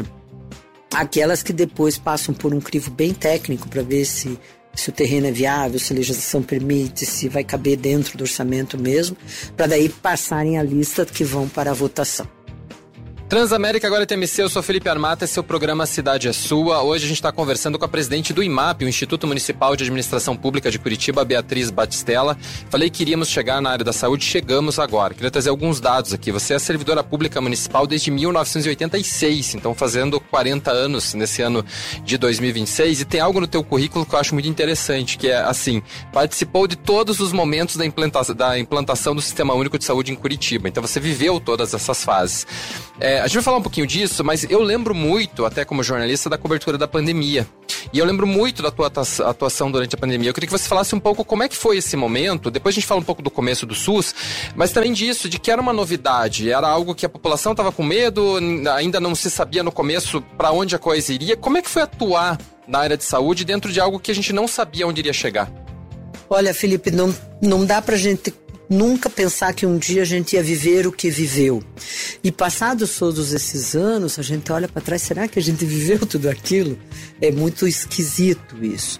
Speaker 1: aquelas que depois passam por um crivo bem técnico para ver se, se o terreno é viável, se a legislação permite, se vai caber dentro do orçamento mesmo, para daí passarem a lista que vão para a votação.
Speaker 2: Transamérica agora T M C, eu sou Felipe Armata, esse é o programa Cidade é Sua. Hoje a gente está conversando com a presidente do IMAP, o Instituto Municipal de Administração Pública de Curitiba, Beatriz Batistella. Falei que iríamos chegar na área da saúde, chegamos agora. Queria trazer alguns dados aqui. Você é servidora pública municipal desde mil novecentos e oitenta e seis, então fazendo quarenta anos nesse ano de dois mil e vinte e seis, e tem algo no teu currículo que eu acho muito interessante, que é assim, participou de todos os momentos da implantação, da implantação do Sistema Único de Saúde em Curitiba, então você viveu todas essas fases. É, a gente vai falar um pouquinho disso, mas eu lembro muito, até como jornalista, da cobertura da pandemia. E eu lembro muito da tua atuação durante a pandemia. Eu queria que você falasse um pouco como é que foi esse momento. Depois a gente fala um pouco do começo do SUS, mas também disso, de que era uma novidade, era algo que a população estava com medo, ainda não se sabia no começo para onde a coisa iria. Como é que foi atuar na área de saúde dentro de algo que a gente não sabia onde iria chegar?
Speaker 1: Olha, Felipe, não, não dá pra gente nunca pensar que um dia a gente ia viver o que viveu. E passados todos esses anos, a gente olha para trás, será que a gente viveu tudo aquilo? É muito esquisito isso.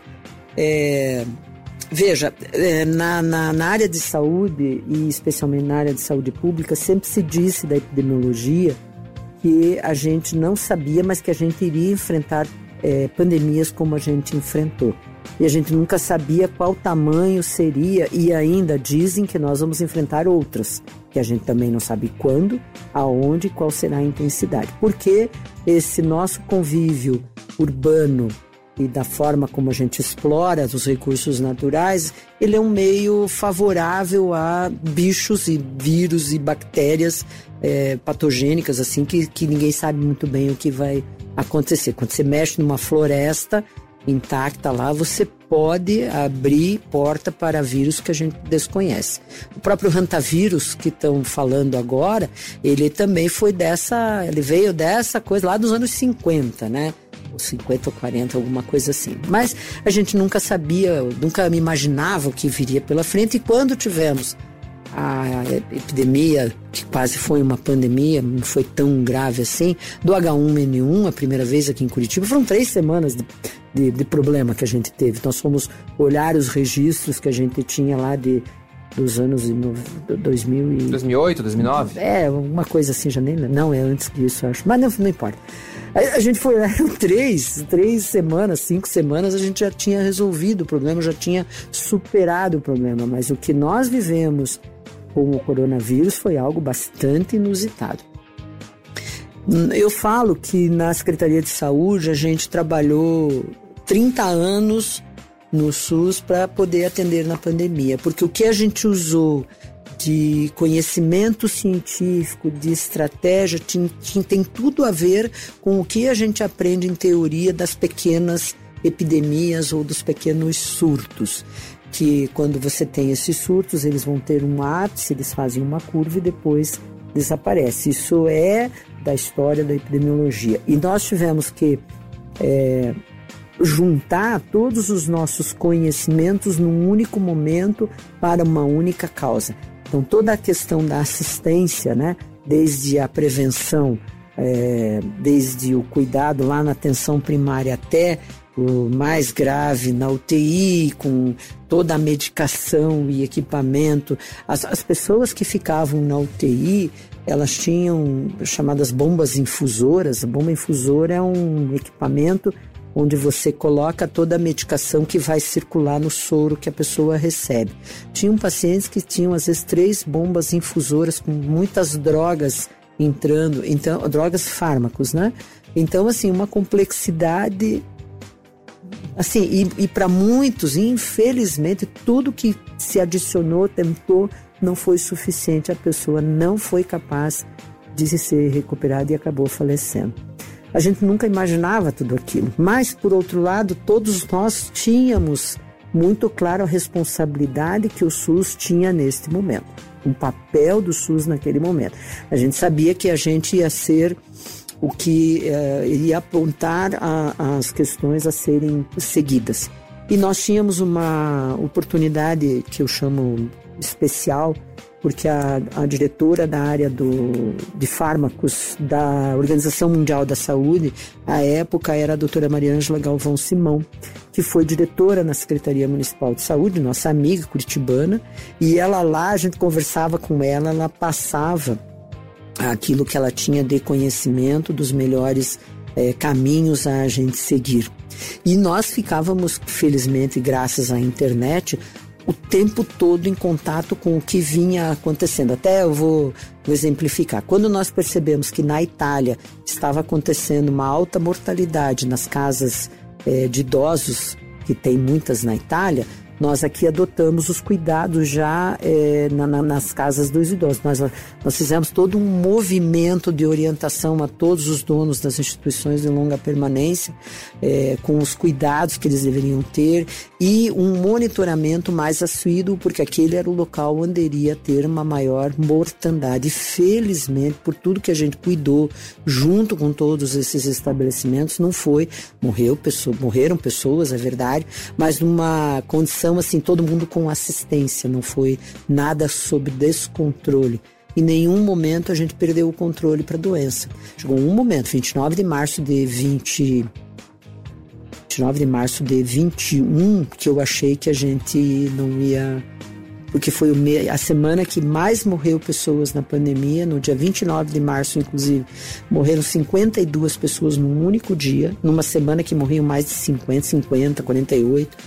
Speaker 1: É, veja, é, na, na, na área de saúde, e especialmente na área de saúde pública, sempre se disse da epidemiologia que a gente não sabia, mas que a gente iria enfrentar é, pandemias como a gente enfrentou. E a gente nunca sabia qual tamanho seria, e ainda dizem que nós vamos enfrentar outras, que a gente também não sabe quando, aonde e qual será a intensidade. Porque esse nosso convívio urbano e da forma como a gente explora os recursos naturais, ele é um meio favorável a bichos e vírus e bactérias é, patogênicas, assim, que, que ninguém sabe muito bem o que vai acontecer. Quando você mexe numa floresta intacta lá, você pode abrir porta para vírus que a gente desconhece. O próprio hantavírus que estão falando agora, ele também foi dessa, ele veio dessa coisa lá dos anos cinquenta, né? Ou cinquenta ou quarenta, alguma coisa assim. Mas a gente nunca sabia, nunca me imaginava o que viria pela frente, e quando tivemos a epidemia, que quase foi uma pandemia, não foi tão grave assim, do agá um ene um, a primeira vez aqui em Curitiba, foram três semanas de, de, de problema que a gente teve. Nós fomos olhar os registros que a gente tinha lá de, dos anos dois mil e...
Speaker 2: dois mil e oito, dois mil e nove?
Speaker 1: É, uma coisa assim, já nem... Não, é antes disso, acho. Mas não, não importa. A, a gente foi lá, três, três semanas, cinco semanas, a gente já tinha resolvido o problema, já tinha superado o problema. Mas o que nós vivemos com o coronavírus foi algo bastante inusitado. Eu falo que na Secretaria de Saúde a gente trabalhou trinta anos no SUS para poder atender na pandemia, porque o que a gente usou de conhecimento científico, de estratégia, tem, tem tudo a ver com o que a gente aprende em teoria das pequenas epidemias ou dos pequenos surtos, que quando você tem esses surtos, eles vão ter um ápice, eles fazem uma curva e depois desaparece. Isso é da história da epidemiologia. E nós tivemos que é, juntar todos os nossos conhecimentos num único momento para uma única causa. Então, toda a questão da assistência, né, desde a prevenção, é, desde o cuidado lá na atenção primária até o mais grave na U T I, com toda a medicação e equipamento. As, as pessoas que ficavam na U T I, elas tinham chamadas bombas infusoras. A bomba infusora é um equipamento onde você coloca toda a medicação que vai circular no soro que a pessoa recebe. Tinham pacientes que tinham, às vezes, três bombas infusoras com muitas drogas entrando, então, drogas fármacos, né? Então, assim, uma complexidade... Assim, e, e para muitos, infelizmente, tudo que se adicionou, tentou, não foi suficiente. A pessoa não foi capaz de ser recuperada e acabou falecendo. A gente nunca imaginava tudo aquilo. Mas, por outro lado, todos nós tínhamos muito claro a responsabilidade que o SUS tinha neste momento. O papel do SUS naquele momento. A gente sabia que a gente ia ser o que uh, iria apontar a, as questões a serem seguidas. E nós tínhamos uma oportunidade que eu chamo especial, porque a, a diretora da área do, de fármacos da Organização Mundial da Saúde, à época era a doutora Mariângela Galvão Simão, que foi diretora na Secretaria Municipal de Saúde, nossa amiga curitibana, e ela lá, a gente conversava com ela, ela passava aquilo que ela tinha de conhecimento dos melhores é, caminhos a gente seguir. E nós ficávamos, felizmente, graças à internet, o tempo todo em contato com o que vinha acontecendo. Até eu vou, vou exemplificar. Quando nós percebemos que na Itália estava acontecendo uma alta mortalidade nas casas é, de idosos, que tem muitas na Itália, nós aqui adotamos os cuidados já é, na, na, nas casas dos idosos. Nós, nós fizemos todo um movimento de orientação a todos os donos das instituições de longa permanência, é, com os cuidados que eles deveriam ter e um monitoramento mais assíduo, porque aquele era o local onde iria ter uma maior mortandade. Felizmente, por tudo que a gente cuidou, junto com todos esses estabelecimentos, não foi, morreu pessoa, morreram pessoas, é verdade, mas numa condição assim, todo mundo com assistência, não foi nada sob descontrole. Em nenhum momento a gente perdeu o controle para a doença. Chegou um momento, vinte e nove de março de vinte, vinte e nove de março de vinte e um, que eu achei que a gente não ia, porque foi o me... a semana que mais morreu pessoas na pandemia. No dia vinte e nove de março, inclusive, morreram cinquenta e duas pessoas num único dia, numa semana que morriam mais de cinquenta, cinquenta, quarenta e oito.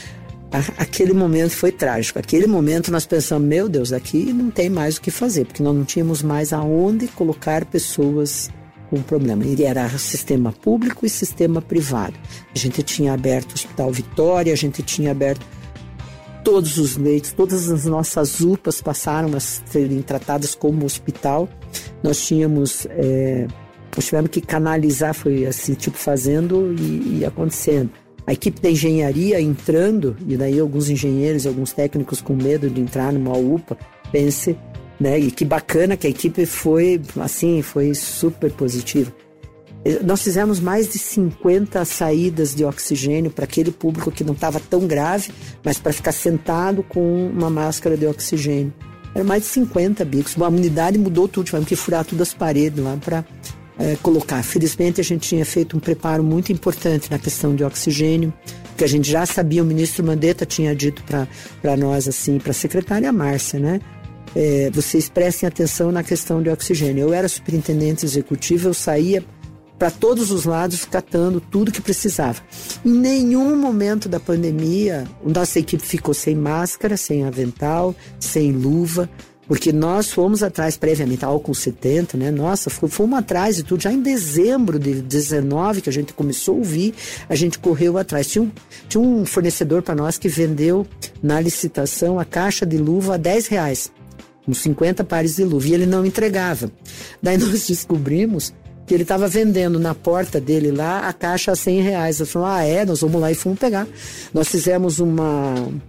Speaker 1: Aquele momento foi trágico. Aquele momento nós pensamos, meu Deus, aqui não tem mais o que fazer, porque nós não tínhamos mais aonde colocar pessoas com problema. E era sistema público e sistema privado. A gente tinha aberto o Hospital Vitória, a gente tinha aberto todos os leitos, todas as nossas U P As passaram a serem tratadas como hospital. Nós tínhamos, é, nós tivemos que canalizar, foi assim, tipo fazendo e, e acontecendo. A equipe da engenharia entrando, e daí alguns engenheiros e alguns técnicos com medo de entrar numa U P A, pense, né? E que bacana que a equipe foi, assim, foi super positiva. Nós fizemos mais de cinquenta saídas de oxigênio para aquele público que não estava tão grave, mas para ficar sentado com uma máscara de oxigênio. Era mais de cinquenta bicos. A unidade mudou tudo, tivemos que furar todas as paredes lá para É, colocar. Felizmente a gente tinha feito um preparo muito importante na questão de oxigênio, que a gente já sabia, o ministro Mandetta tinha dito para nós, assim, para a secretária Márcia, né? É, vocês prestem atenção na questão de oxigênio. Eu era superintendente executivo, eu saía para todos os lados catando tudo que precisava. Em nenhum momento da pandemia, nossa equipe ficou sem máscara, sem avental, sem luva, porque nós fomos atrás previamente, álcool setenta, né? Nossa, fomos atrás de tudo. Já em dezembro de dezenove, que a gente começou a ouvir, a gente correu atrás. Tinha um, tinha um fornecedor para nós que vendeu na licitação a caixa de luva a dez reais, uns cinquenta pares de luva, e ele não entregava. Daí nós descobrimos que ele estava vendendo na porta dele lá a caixa a cem reais. Eu falei, ah, é? Nós vamos lá e fomos pegar. Nós fizemos uma...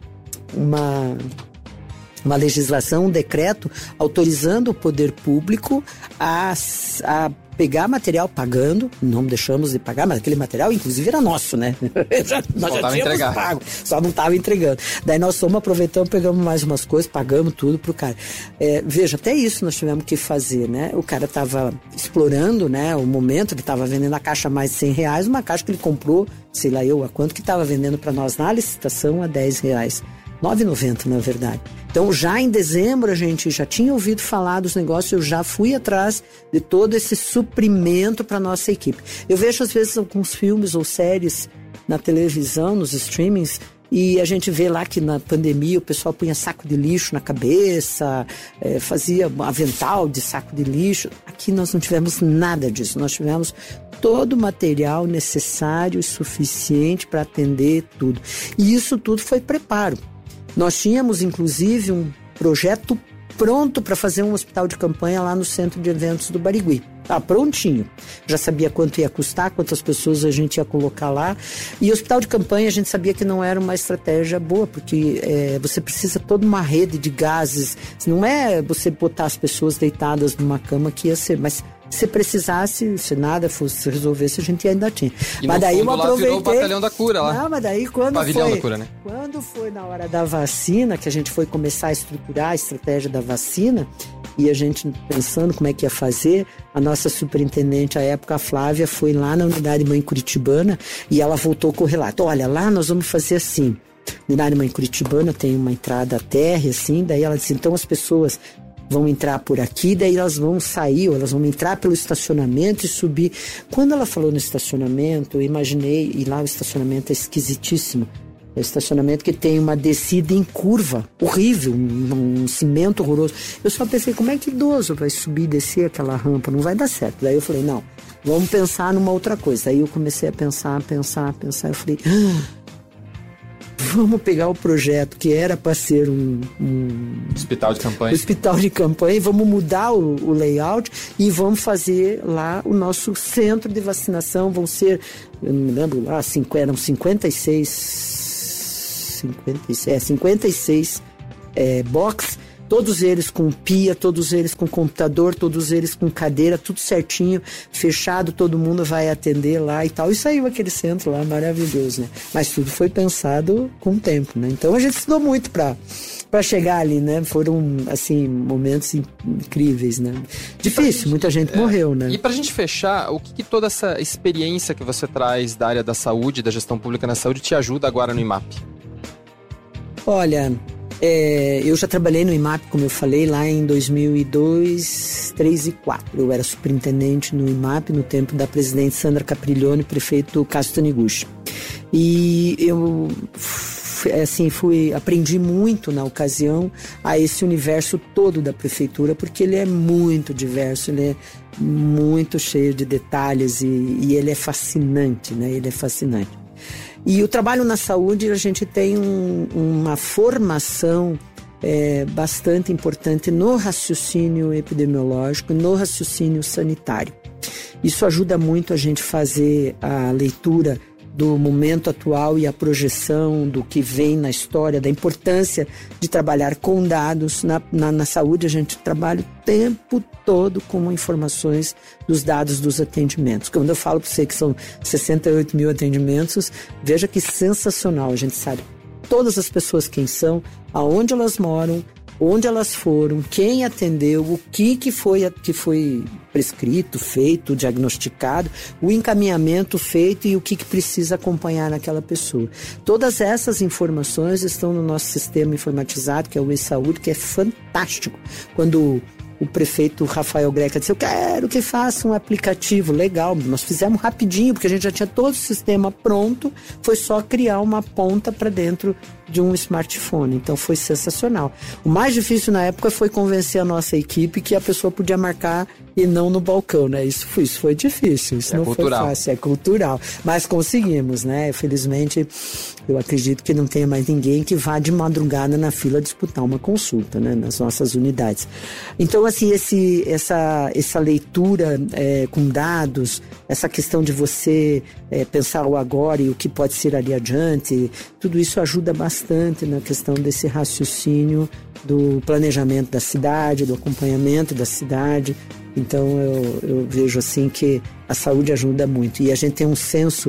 Speaker 1: uma uma legislação, um decreto autorizando o poder público a, a pegar material pagando, não deixamos de pagar, mas aquele material inclusive era nosso, né? já, nós já tínhamos entregar. pago, só não estava entregando. Daí nós fomos aproveitando, pegamos mais umas coisas, pagamos tudo pro cara. É, veja, até isso nós tivemos que fazer, né? O cara estava explorando, né, o momento, ele estava vendendo a caixa a mais de cem reais, uma caixa que ele comprou, sei lá eu a quanto, que estava vendendo para nós na licitação a dez reais. nove reais e noventa centavos, na verdade. Então, já em dezembro, a gente já tinha ouvido falar dos negócios, eu já fui atrás de todo esse suprimento para a nossa equipe. Eu vejo, às vezes, alguns filmes ou séries na televisão, nos streamings, E a gente vê lá que na pandemia o pessoal punha saco de lixo na cabeça, é, fazia avental de saco de lixo. Aqui nós não tivemos nada disso, nós tivemos todo o material necessário e suficiente para atender tudo. E isso tudo foi preparo. Nós tínhamos, inclusive, um projeto pronto para fazer um hospital de campanha lá no Centro de Eventos do Barigui. Tá prontinho. Já sabia quanto ia custar, quantas pessoas a gente ia colocar lá. E o hospital de campanha a gente sabia que não era uma estratégia boa, porque é, você precisa toda uma rede de gases. Não é você botar as pessoas deitadas numa cama que ia ser, mas se precisasse, se nada fosse resolvesse, a gente ainda tinha.
Speaker 2: E
Speaker 1: mas daí
Speaker 2: fundo,
Speaker 1: eu aproveitei.
Speaker 2: Lá virou o batalhão da cura lá.
Speaker 1: Não, mas daí quando
Speaker 2: Pavilhão
Speaker 1: foi,
Speaker 2: da cura, né?
Speaker 1: Quando foi na hora da vacina, que a gente foi começar a estruturar a estratégia da vacina, e a gente pensando como é que ia fazer, a nossa superintendente à época, a Flávia, foi lá na unidade mãe curitibana e ela voltou com o relato. Olha, lá nós vamos fazer assim. Na unidade mãe curitibana tem uma entrada térrea, assim, daí ela disse, então as pessoas vão entrar por aqui, daí elas vão sair, ou elas vão entrar pelo estacionamento e subir. Quando ela falou no estacionamento, eu imaginei, e lá o estacionamento é esquisitíssimo, é um estacionamento que tem uma descida em curva, horrível, um, um cimento horroroso. Eu só pensei, como é que idoso vai subir e descer aquela rampa? Não vai dar certo. Daí eu falei, não, vamos pensar numa outra coisa. Aí eu comecei a pensar, pensar, pensar, eu falei... Ah, vamos pegar o projeto que era para ser um, um
Speaker 2: hospital de campanha,
Speaker 1: hospital de campanha, vamos mudar o, o layout e vamos fazer lá o nosso centro de vacinação. Vão ser, eu não me lembro lá, cinco, eram cinquenta e seis, cinquenta e seis, é, cinquenta e seis é, box. Todos eles com pia, todos eles com computador, todos eles com cadeira, tudo certinho, fechado, todo mundo vai atender lá e tal. E saiu aquele centro lá maravilhoso, né? Mas tudo foi pensado com tempo, né? Então a gente estudou muito para para chegar ali, né? Foram, assim, momentos incríveis, né? Difícil, gente, muita gente é, morreu, né?
Speaker 2: E pra gente fechar, o que, que toda essa experiência que você traz da área da saúde, da gestão pública na saúde, te ajuda agora no I M A P?
Speaker 1: Olha... É, eu já trabalhei no I M A P, como eu falei, lá em dois mil e dois, três e quatro. Eu era superintendente no I M A P no tempo da presidente Sandra Capriglione, prefeito Cássio Taniguchi. E eu assim, fui, aprendi muito na ocasião a esse universo todo da prefeitura, porque ele é muito diverso, ele é muito cheio de detalhes e, e ele é fascinante, né? Ele é fascinante. E o trabalho na saúde, a gente tem um, uma formação é, bastante importante no raciocínio epidemiológico, no raciocínio sanitário. Isso ajuda muito a gente fazer a leitura do momento atual e a projeção do que vem na história, da importância de trabalhar com dados. Na, na, na saúde, a gente trabalha o tempo todo com informações dos dados dos atendimentos. Quando eu falo para você que são sessenta e oito mil atendimentos, veja que sensacional. A gente sabe todas as pessoas quem são, aonde elas moram, onde elas foram, quem atendeu, o que, que, foi, que foi prescrito, feito, diagnosticado, o encaminhamento feito e o que, que precisa acompanhar naquela pessoa. Todas essas informações estão no nosso sistema informatizado, que é o e-saúde, que é fantástico. Quando o prefeito Rafael Greca disse, eu quero que faça um aplicativo. Legal, nós fizemos rapidinho, porque a gente já tinha todo o sistema pronto, foi só criar uma ponta para dentro de um smartphone, então foi sensacional. O mais difícil na época foi convencer a nossa equipe que a pessoa podia marcar e não no balcão, né? Isso foi, isso foi difícil, isso é não cultural. Foi fácil, é cultural, mas conseguimos, né? Felizmente, eu acredito que não tenha mais ninguém que vá de madrugada na fila disputar uma consulta, né? Nas nossas unidades. Então, assim, esse, essa, essa leitura é, com dados, essa questão de você é, pensar o agora e o que pode ser ali adiante, tudo isso ajuda bastante bastante na questão desse raciocínio do planejamento da cidade, do acompanhamento da cidade. Então eu, eu vejo assim que a saúde ajuda muito e a gente tem um senso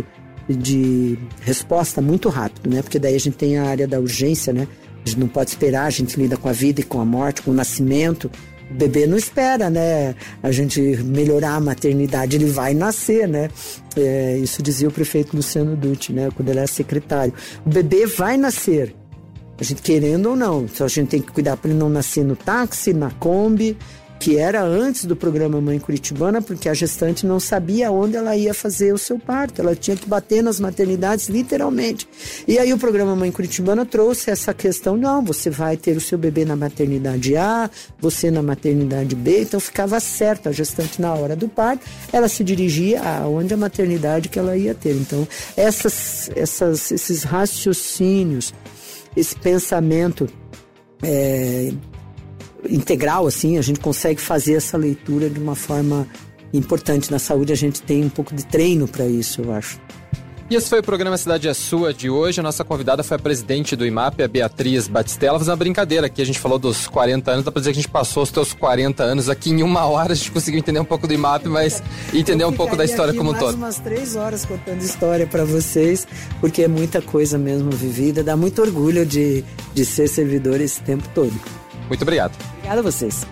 Speaker 1: de resposta muito rápido, né? Porque daí a gente tem a área da urgência, né? A gente não pode esperar, a gente lida com a vida e com a morte, com o nascimento. O bebê não espera, né? A gente melhorar a maternidade, ele vai nascer, né? É, isso dizia o prefeito Luciano Dutti, né? Quando ele era secretário. O bebê vai nascer, a gente querendo ou não. Então a gente tem que cuidar para ele não nascer no táxi, na Kombi, que era antes do programa Mãe Curitibana, porque a gestante não sabia onde ela ia fazer o seu parto, ela tinha que bater nas maternidades literalmente. E aí o programa Mãe Curitibana trouxe essa questão, não, você vai ter o seu bebê na maternidade A, você na maternidade B, então ficava certo, a gestante na hora do parto, ela se dirigia aonde a maternidade que ela ia ter. Então essas, essas, esses raciocínios, esse pensamento é, integral, assim, a gente consegue fazer essa leitura de uma forma importante. Na saúde a gente tem um pouco de treino para isso, eu acho.
Speaker 2: E esse foi o programa Cidade é Sua de hoje. A nossa convidada foi a presidente do I M A P, a Beatriz Batistella. Fazendo uma brincadeira aqui, a gente falou dos quarenta anos, dá pra dizer que a gente passou os teus quarenta anos aqui em uma hora, a gente conseguiu entender um pouco do I M A P, mas entender um pouco da história como um todo.
Speaker 1: Eu mais umas três horas contando história para vocês, porque é muita coisa mesmo vivida, dá muito orgulho de, de ser servidor esse tempo todo.
Speaker 2: Muito obrigado.
Speaker 1: Obrigada a vocês.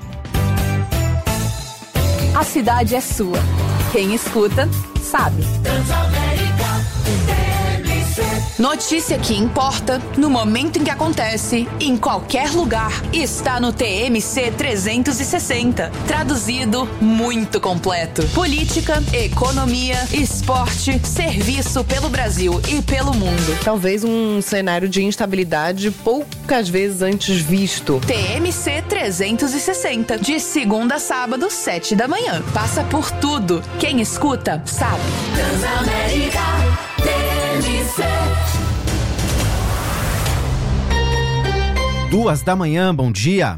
Speaker 3: A cidade é sua. Quem escuta, sabe. Notícia que importa, no momento em que acontece, em qualquer lugar, está no T M C trezentos e sessenta. Traduzido, muito completo. Política, economia, esporte, serviço pelo Brasil e pelo mundo.
Speaker 4: Talvez um cenário de instabilidade poucas vezes antes visto.
Speaker 3: T M C trezentos e sessenta, de segunda a sábado, sete da manhã. Passa por tudo. Quem escuta, sabe. Transamérica, T M C.
Speaker 5: Duas da manhã, bom dia.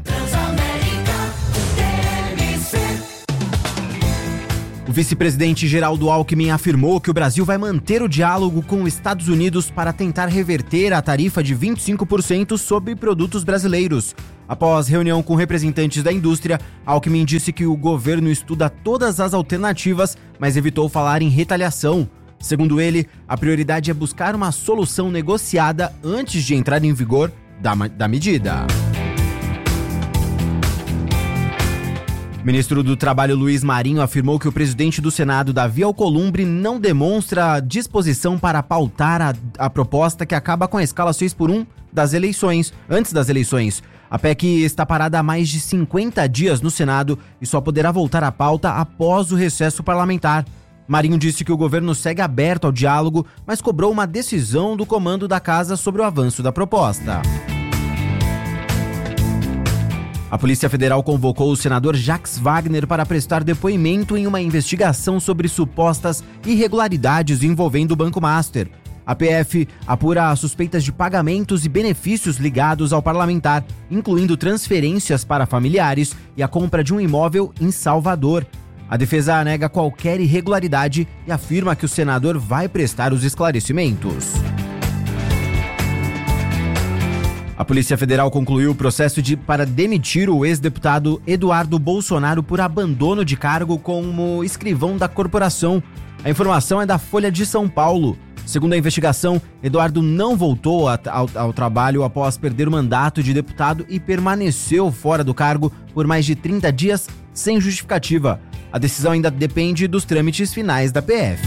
Speaker 5: O vice-presidente Geraldo Alckmin afirmou que o Brasil vai manter o diálogo com os Estados Unidos para tentar reverter a tarifa de vinte e cinco por cento sobre produtos brasileiros. Após reunião com representantes da indústria, Alckmin disse que o governo estuda todas as alternativas, mas evitou falar em retaliação. Segundo ele, a prioridade é buscar uma solução negociada antes de entrar em vigor da, da medida. O ministro do Trabalho, Luiz Marinho, afirmou que o presidente do Senado, Davi Alcolumbre, não demonstra disposição para pautar a, a proposta que acaba com a escala seis por um das eleições, antes das eleições. A P E C está parada há mais de cinquenta dias no Senado e só poderá voltar à pauta após o recesso parlamentar. Marinho disse que o governo segue aberto ao diálogo, mas cobrou uma decisão do comando da casa sobre o avanço da proposta. A Polícia Federal convocou o senador Jacques Wagner para prestar depoimento em uma investigação sobre supostas irregularidades envolvendo o Banco Master. A P F apura suspeitas de pagamentos e benefícios ligados ao parlamentar, incluindo transferências para familiares e a compra de um imóvel em Salvador. A defesa nega qualquer irregularidade e afirma que o senador vai prestar os esclarecimentos. A Polícia Federal concluiu o processo de, para demitir o ex-deputado Eduardo Bolsonaro por abandono de cargo como escrivão da corporação. A informação é da Folha de São Paulo. Segundo a investigação, Eduardo não voltou a, ao, ao trabalho após perder o mandato de deputado e permaneceu fora do cargo por mais de trinta dias sem justificativa. A decisão ainda depende dos trâmites finais da P F.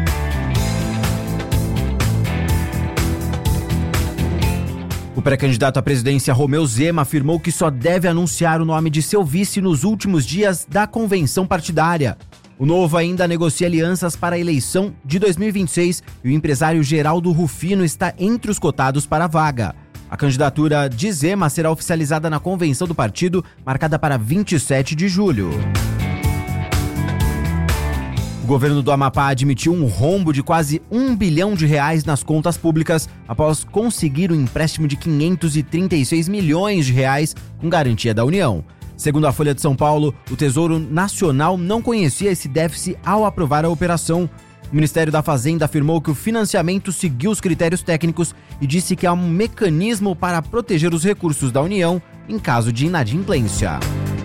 Speaker 5: O pré-candidato à presidência Romeu Zema afirmou que só deve anunciar o nome de seu vice nos últimos dias da convenção partidária. O Novo ainda negocia alianças para a eleição de dois mil e vinte e seis e o empresário Geraldo Rufino está entre os cotados para a vaga. A candidatura de Zema será oficializada na convenção do partido, marcada para vinte e sete de julho. O governo do Amapá admitiu um rombo de quase um bilhão de reais nas contas públicas após conseguir um empréstimo de quinhentos e trinta e seis milhões de reais com garantia da União. Segundo a Folha de São Paulo, o Tesouro Nacional não conhecia esse déficit ao aprovar a operação. O Ministério da Fazenda afirmou que o financiamento seguiu os critérios técnicos e disse que há um mecanismo para proteger os recursos da União em caso de inadimplência.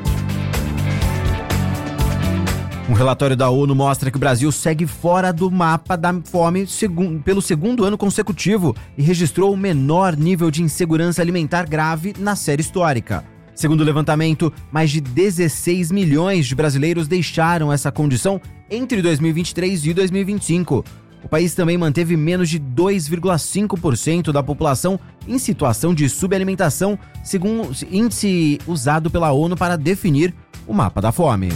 Speaker 5: Um relatório da ONU mostra que o Brasil segue fora do mapa da fome segu- pelo segundo ano consecutivo e registrou o menor nível de insegurança alimentar grave na série histórica. Segundo o levantamento, mais de dezesseis milhões de brasileiros deixaram essa condição entre dois mil e vinte e três e dois mil e vinte e cinco. O país também manteve menos de dois vírgula cinco por cento da população em situação de subalimentação, segundo índice usado pela ONU para definir o mapa da fome.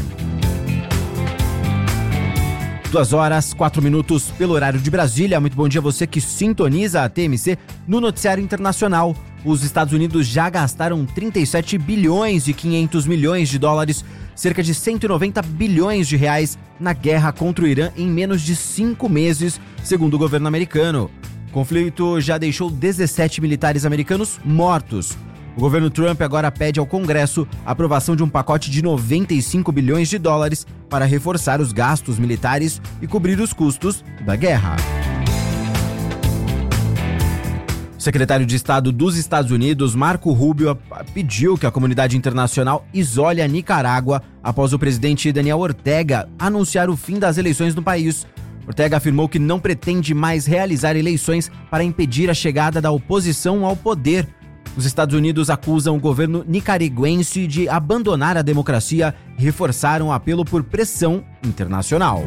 Speaker 5: Duas horas, quatro minutos pelo horário de Brasília. Muito bom dia a você que sintoniza a T M C no noticiário internacional. Os Estados Unidos já gastaram trinta e sete bilhões e quinhentos milhões de dólares, cerca de cento e noventa bilhões de reais, na guerra contra o Irã em menos de cinco meses, segundo o governo americano. O conflito já deixou dezessete militares americanos mortos. O governo Trump agora pede ao Congresso a aprovação de um pacote de noventa e cinco bilhões de dólares para reforçar os gastos militares e cobrir os custos da guerra. O secretário de Estado dos Estados Unidos, Marco Rubio, pediu que a comunidade internacional isole a Nicarágua após o presidente Daniel Ortega anunciar o fim das eleições no país. Ortega afirmou que não pretende mais realizar eleições para impedir a chegada da oposição ao poder. Os Estados Unidos acusam o governo nicaragüense de abandonar a democracia e reforçaram o apelo por pressão internacional.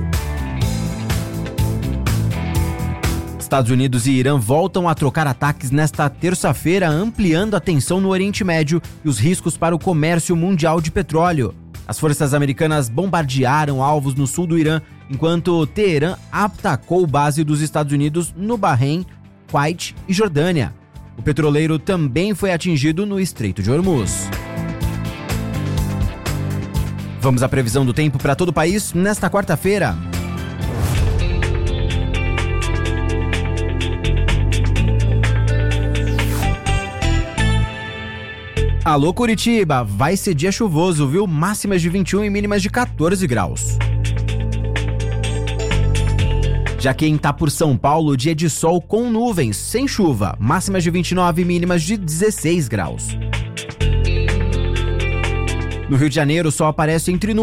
Speaker 5: Estados Unidos e Irã voltam a trocar ataques nesta terça-feira, ampliando a tensão no Oriente Médio e os riscos para o comércio mundial de petróleo. As forças americanas bombardearam alvos no sul do Irã, enquanto Teherã atacou base dos Estados Unidos no Bahrein, Kuwait e Jordânia. O petroleiro também foi atingido no Estreito de Hormuz. Vamos à previsão do tempo para todo o país nesta quarta-feira. Alô, Curitiba, vai ser dia chuvoso, viu? Máximas de vinte e um e mínimas de quatorze graus. Já quem tá por São Paulo, dia de sol com nuvens, sem chuva, máximas de vinte e nove e mínimas de dezesseis graus. No Rio de Janeiro, o sol aparece entre nuvens.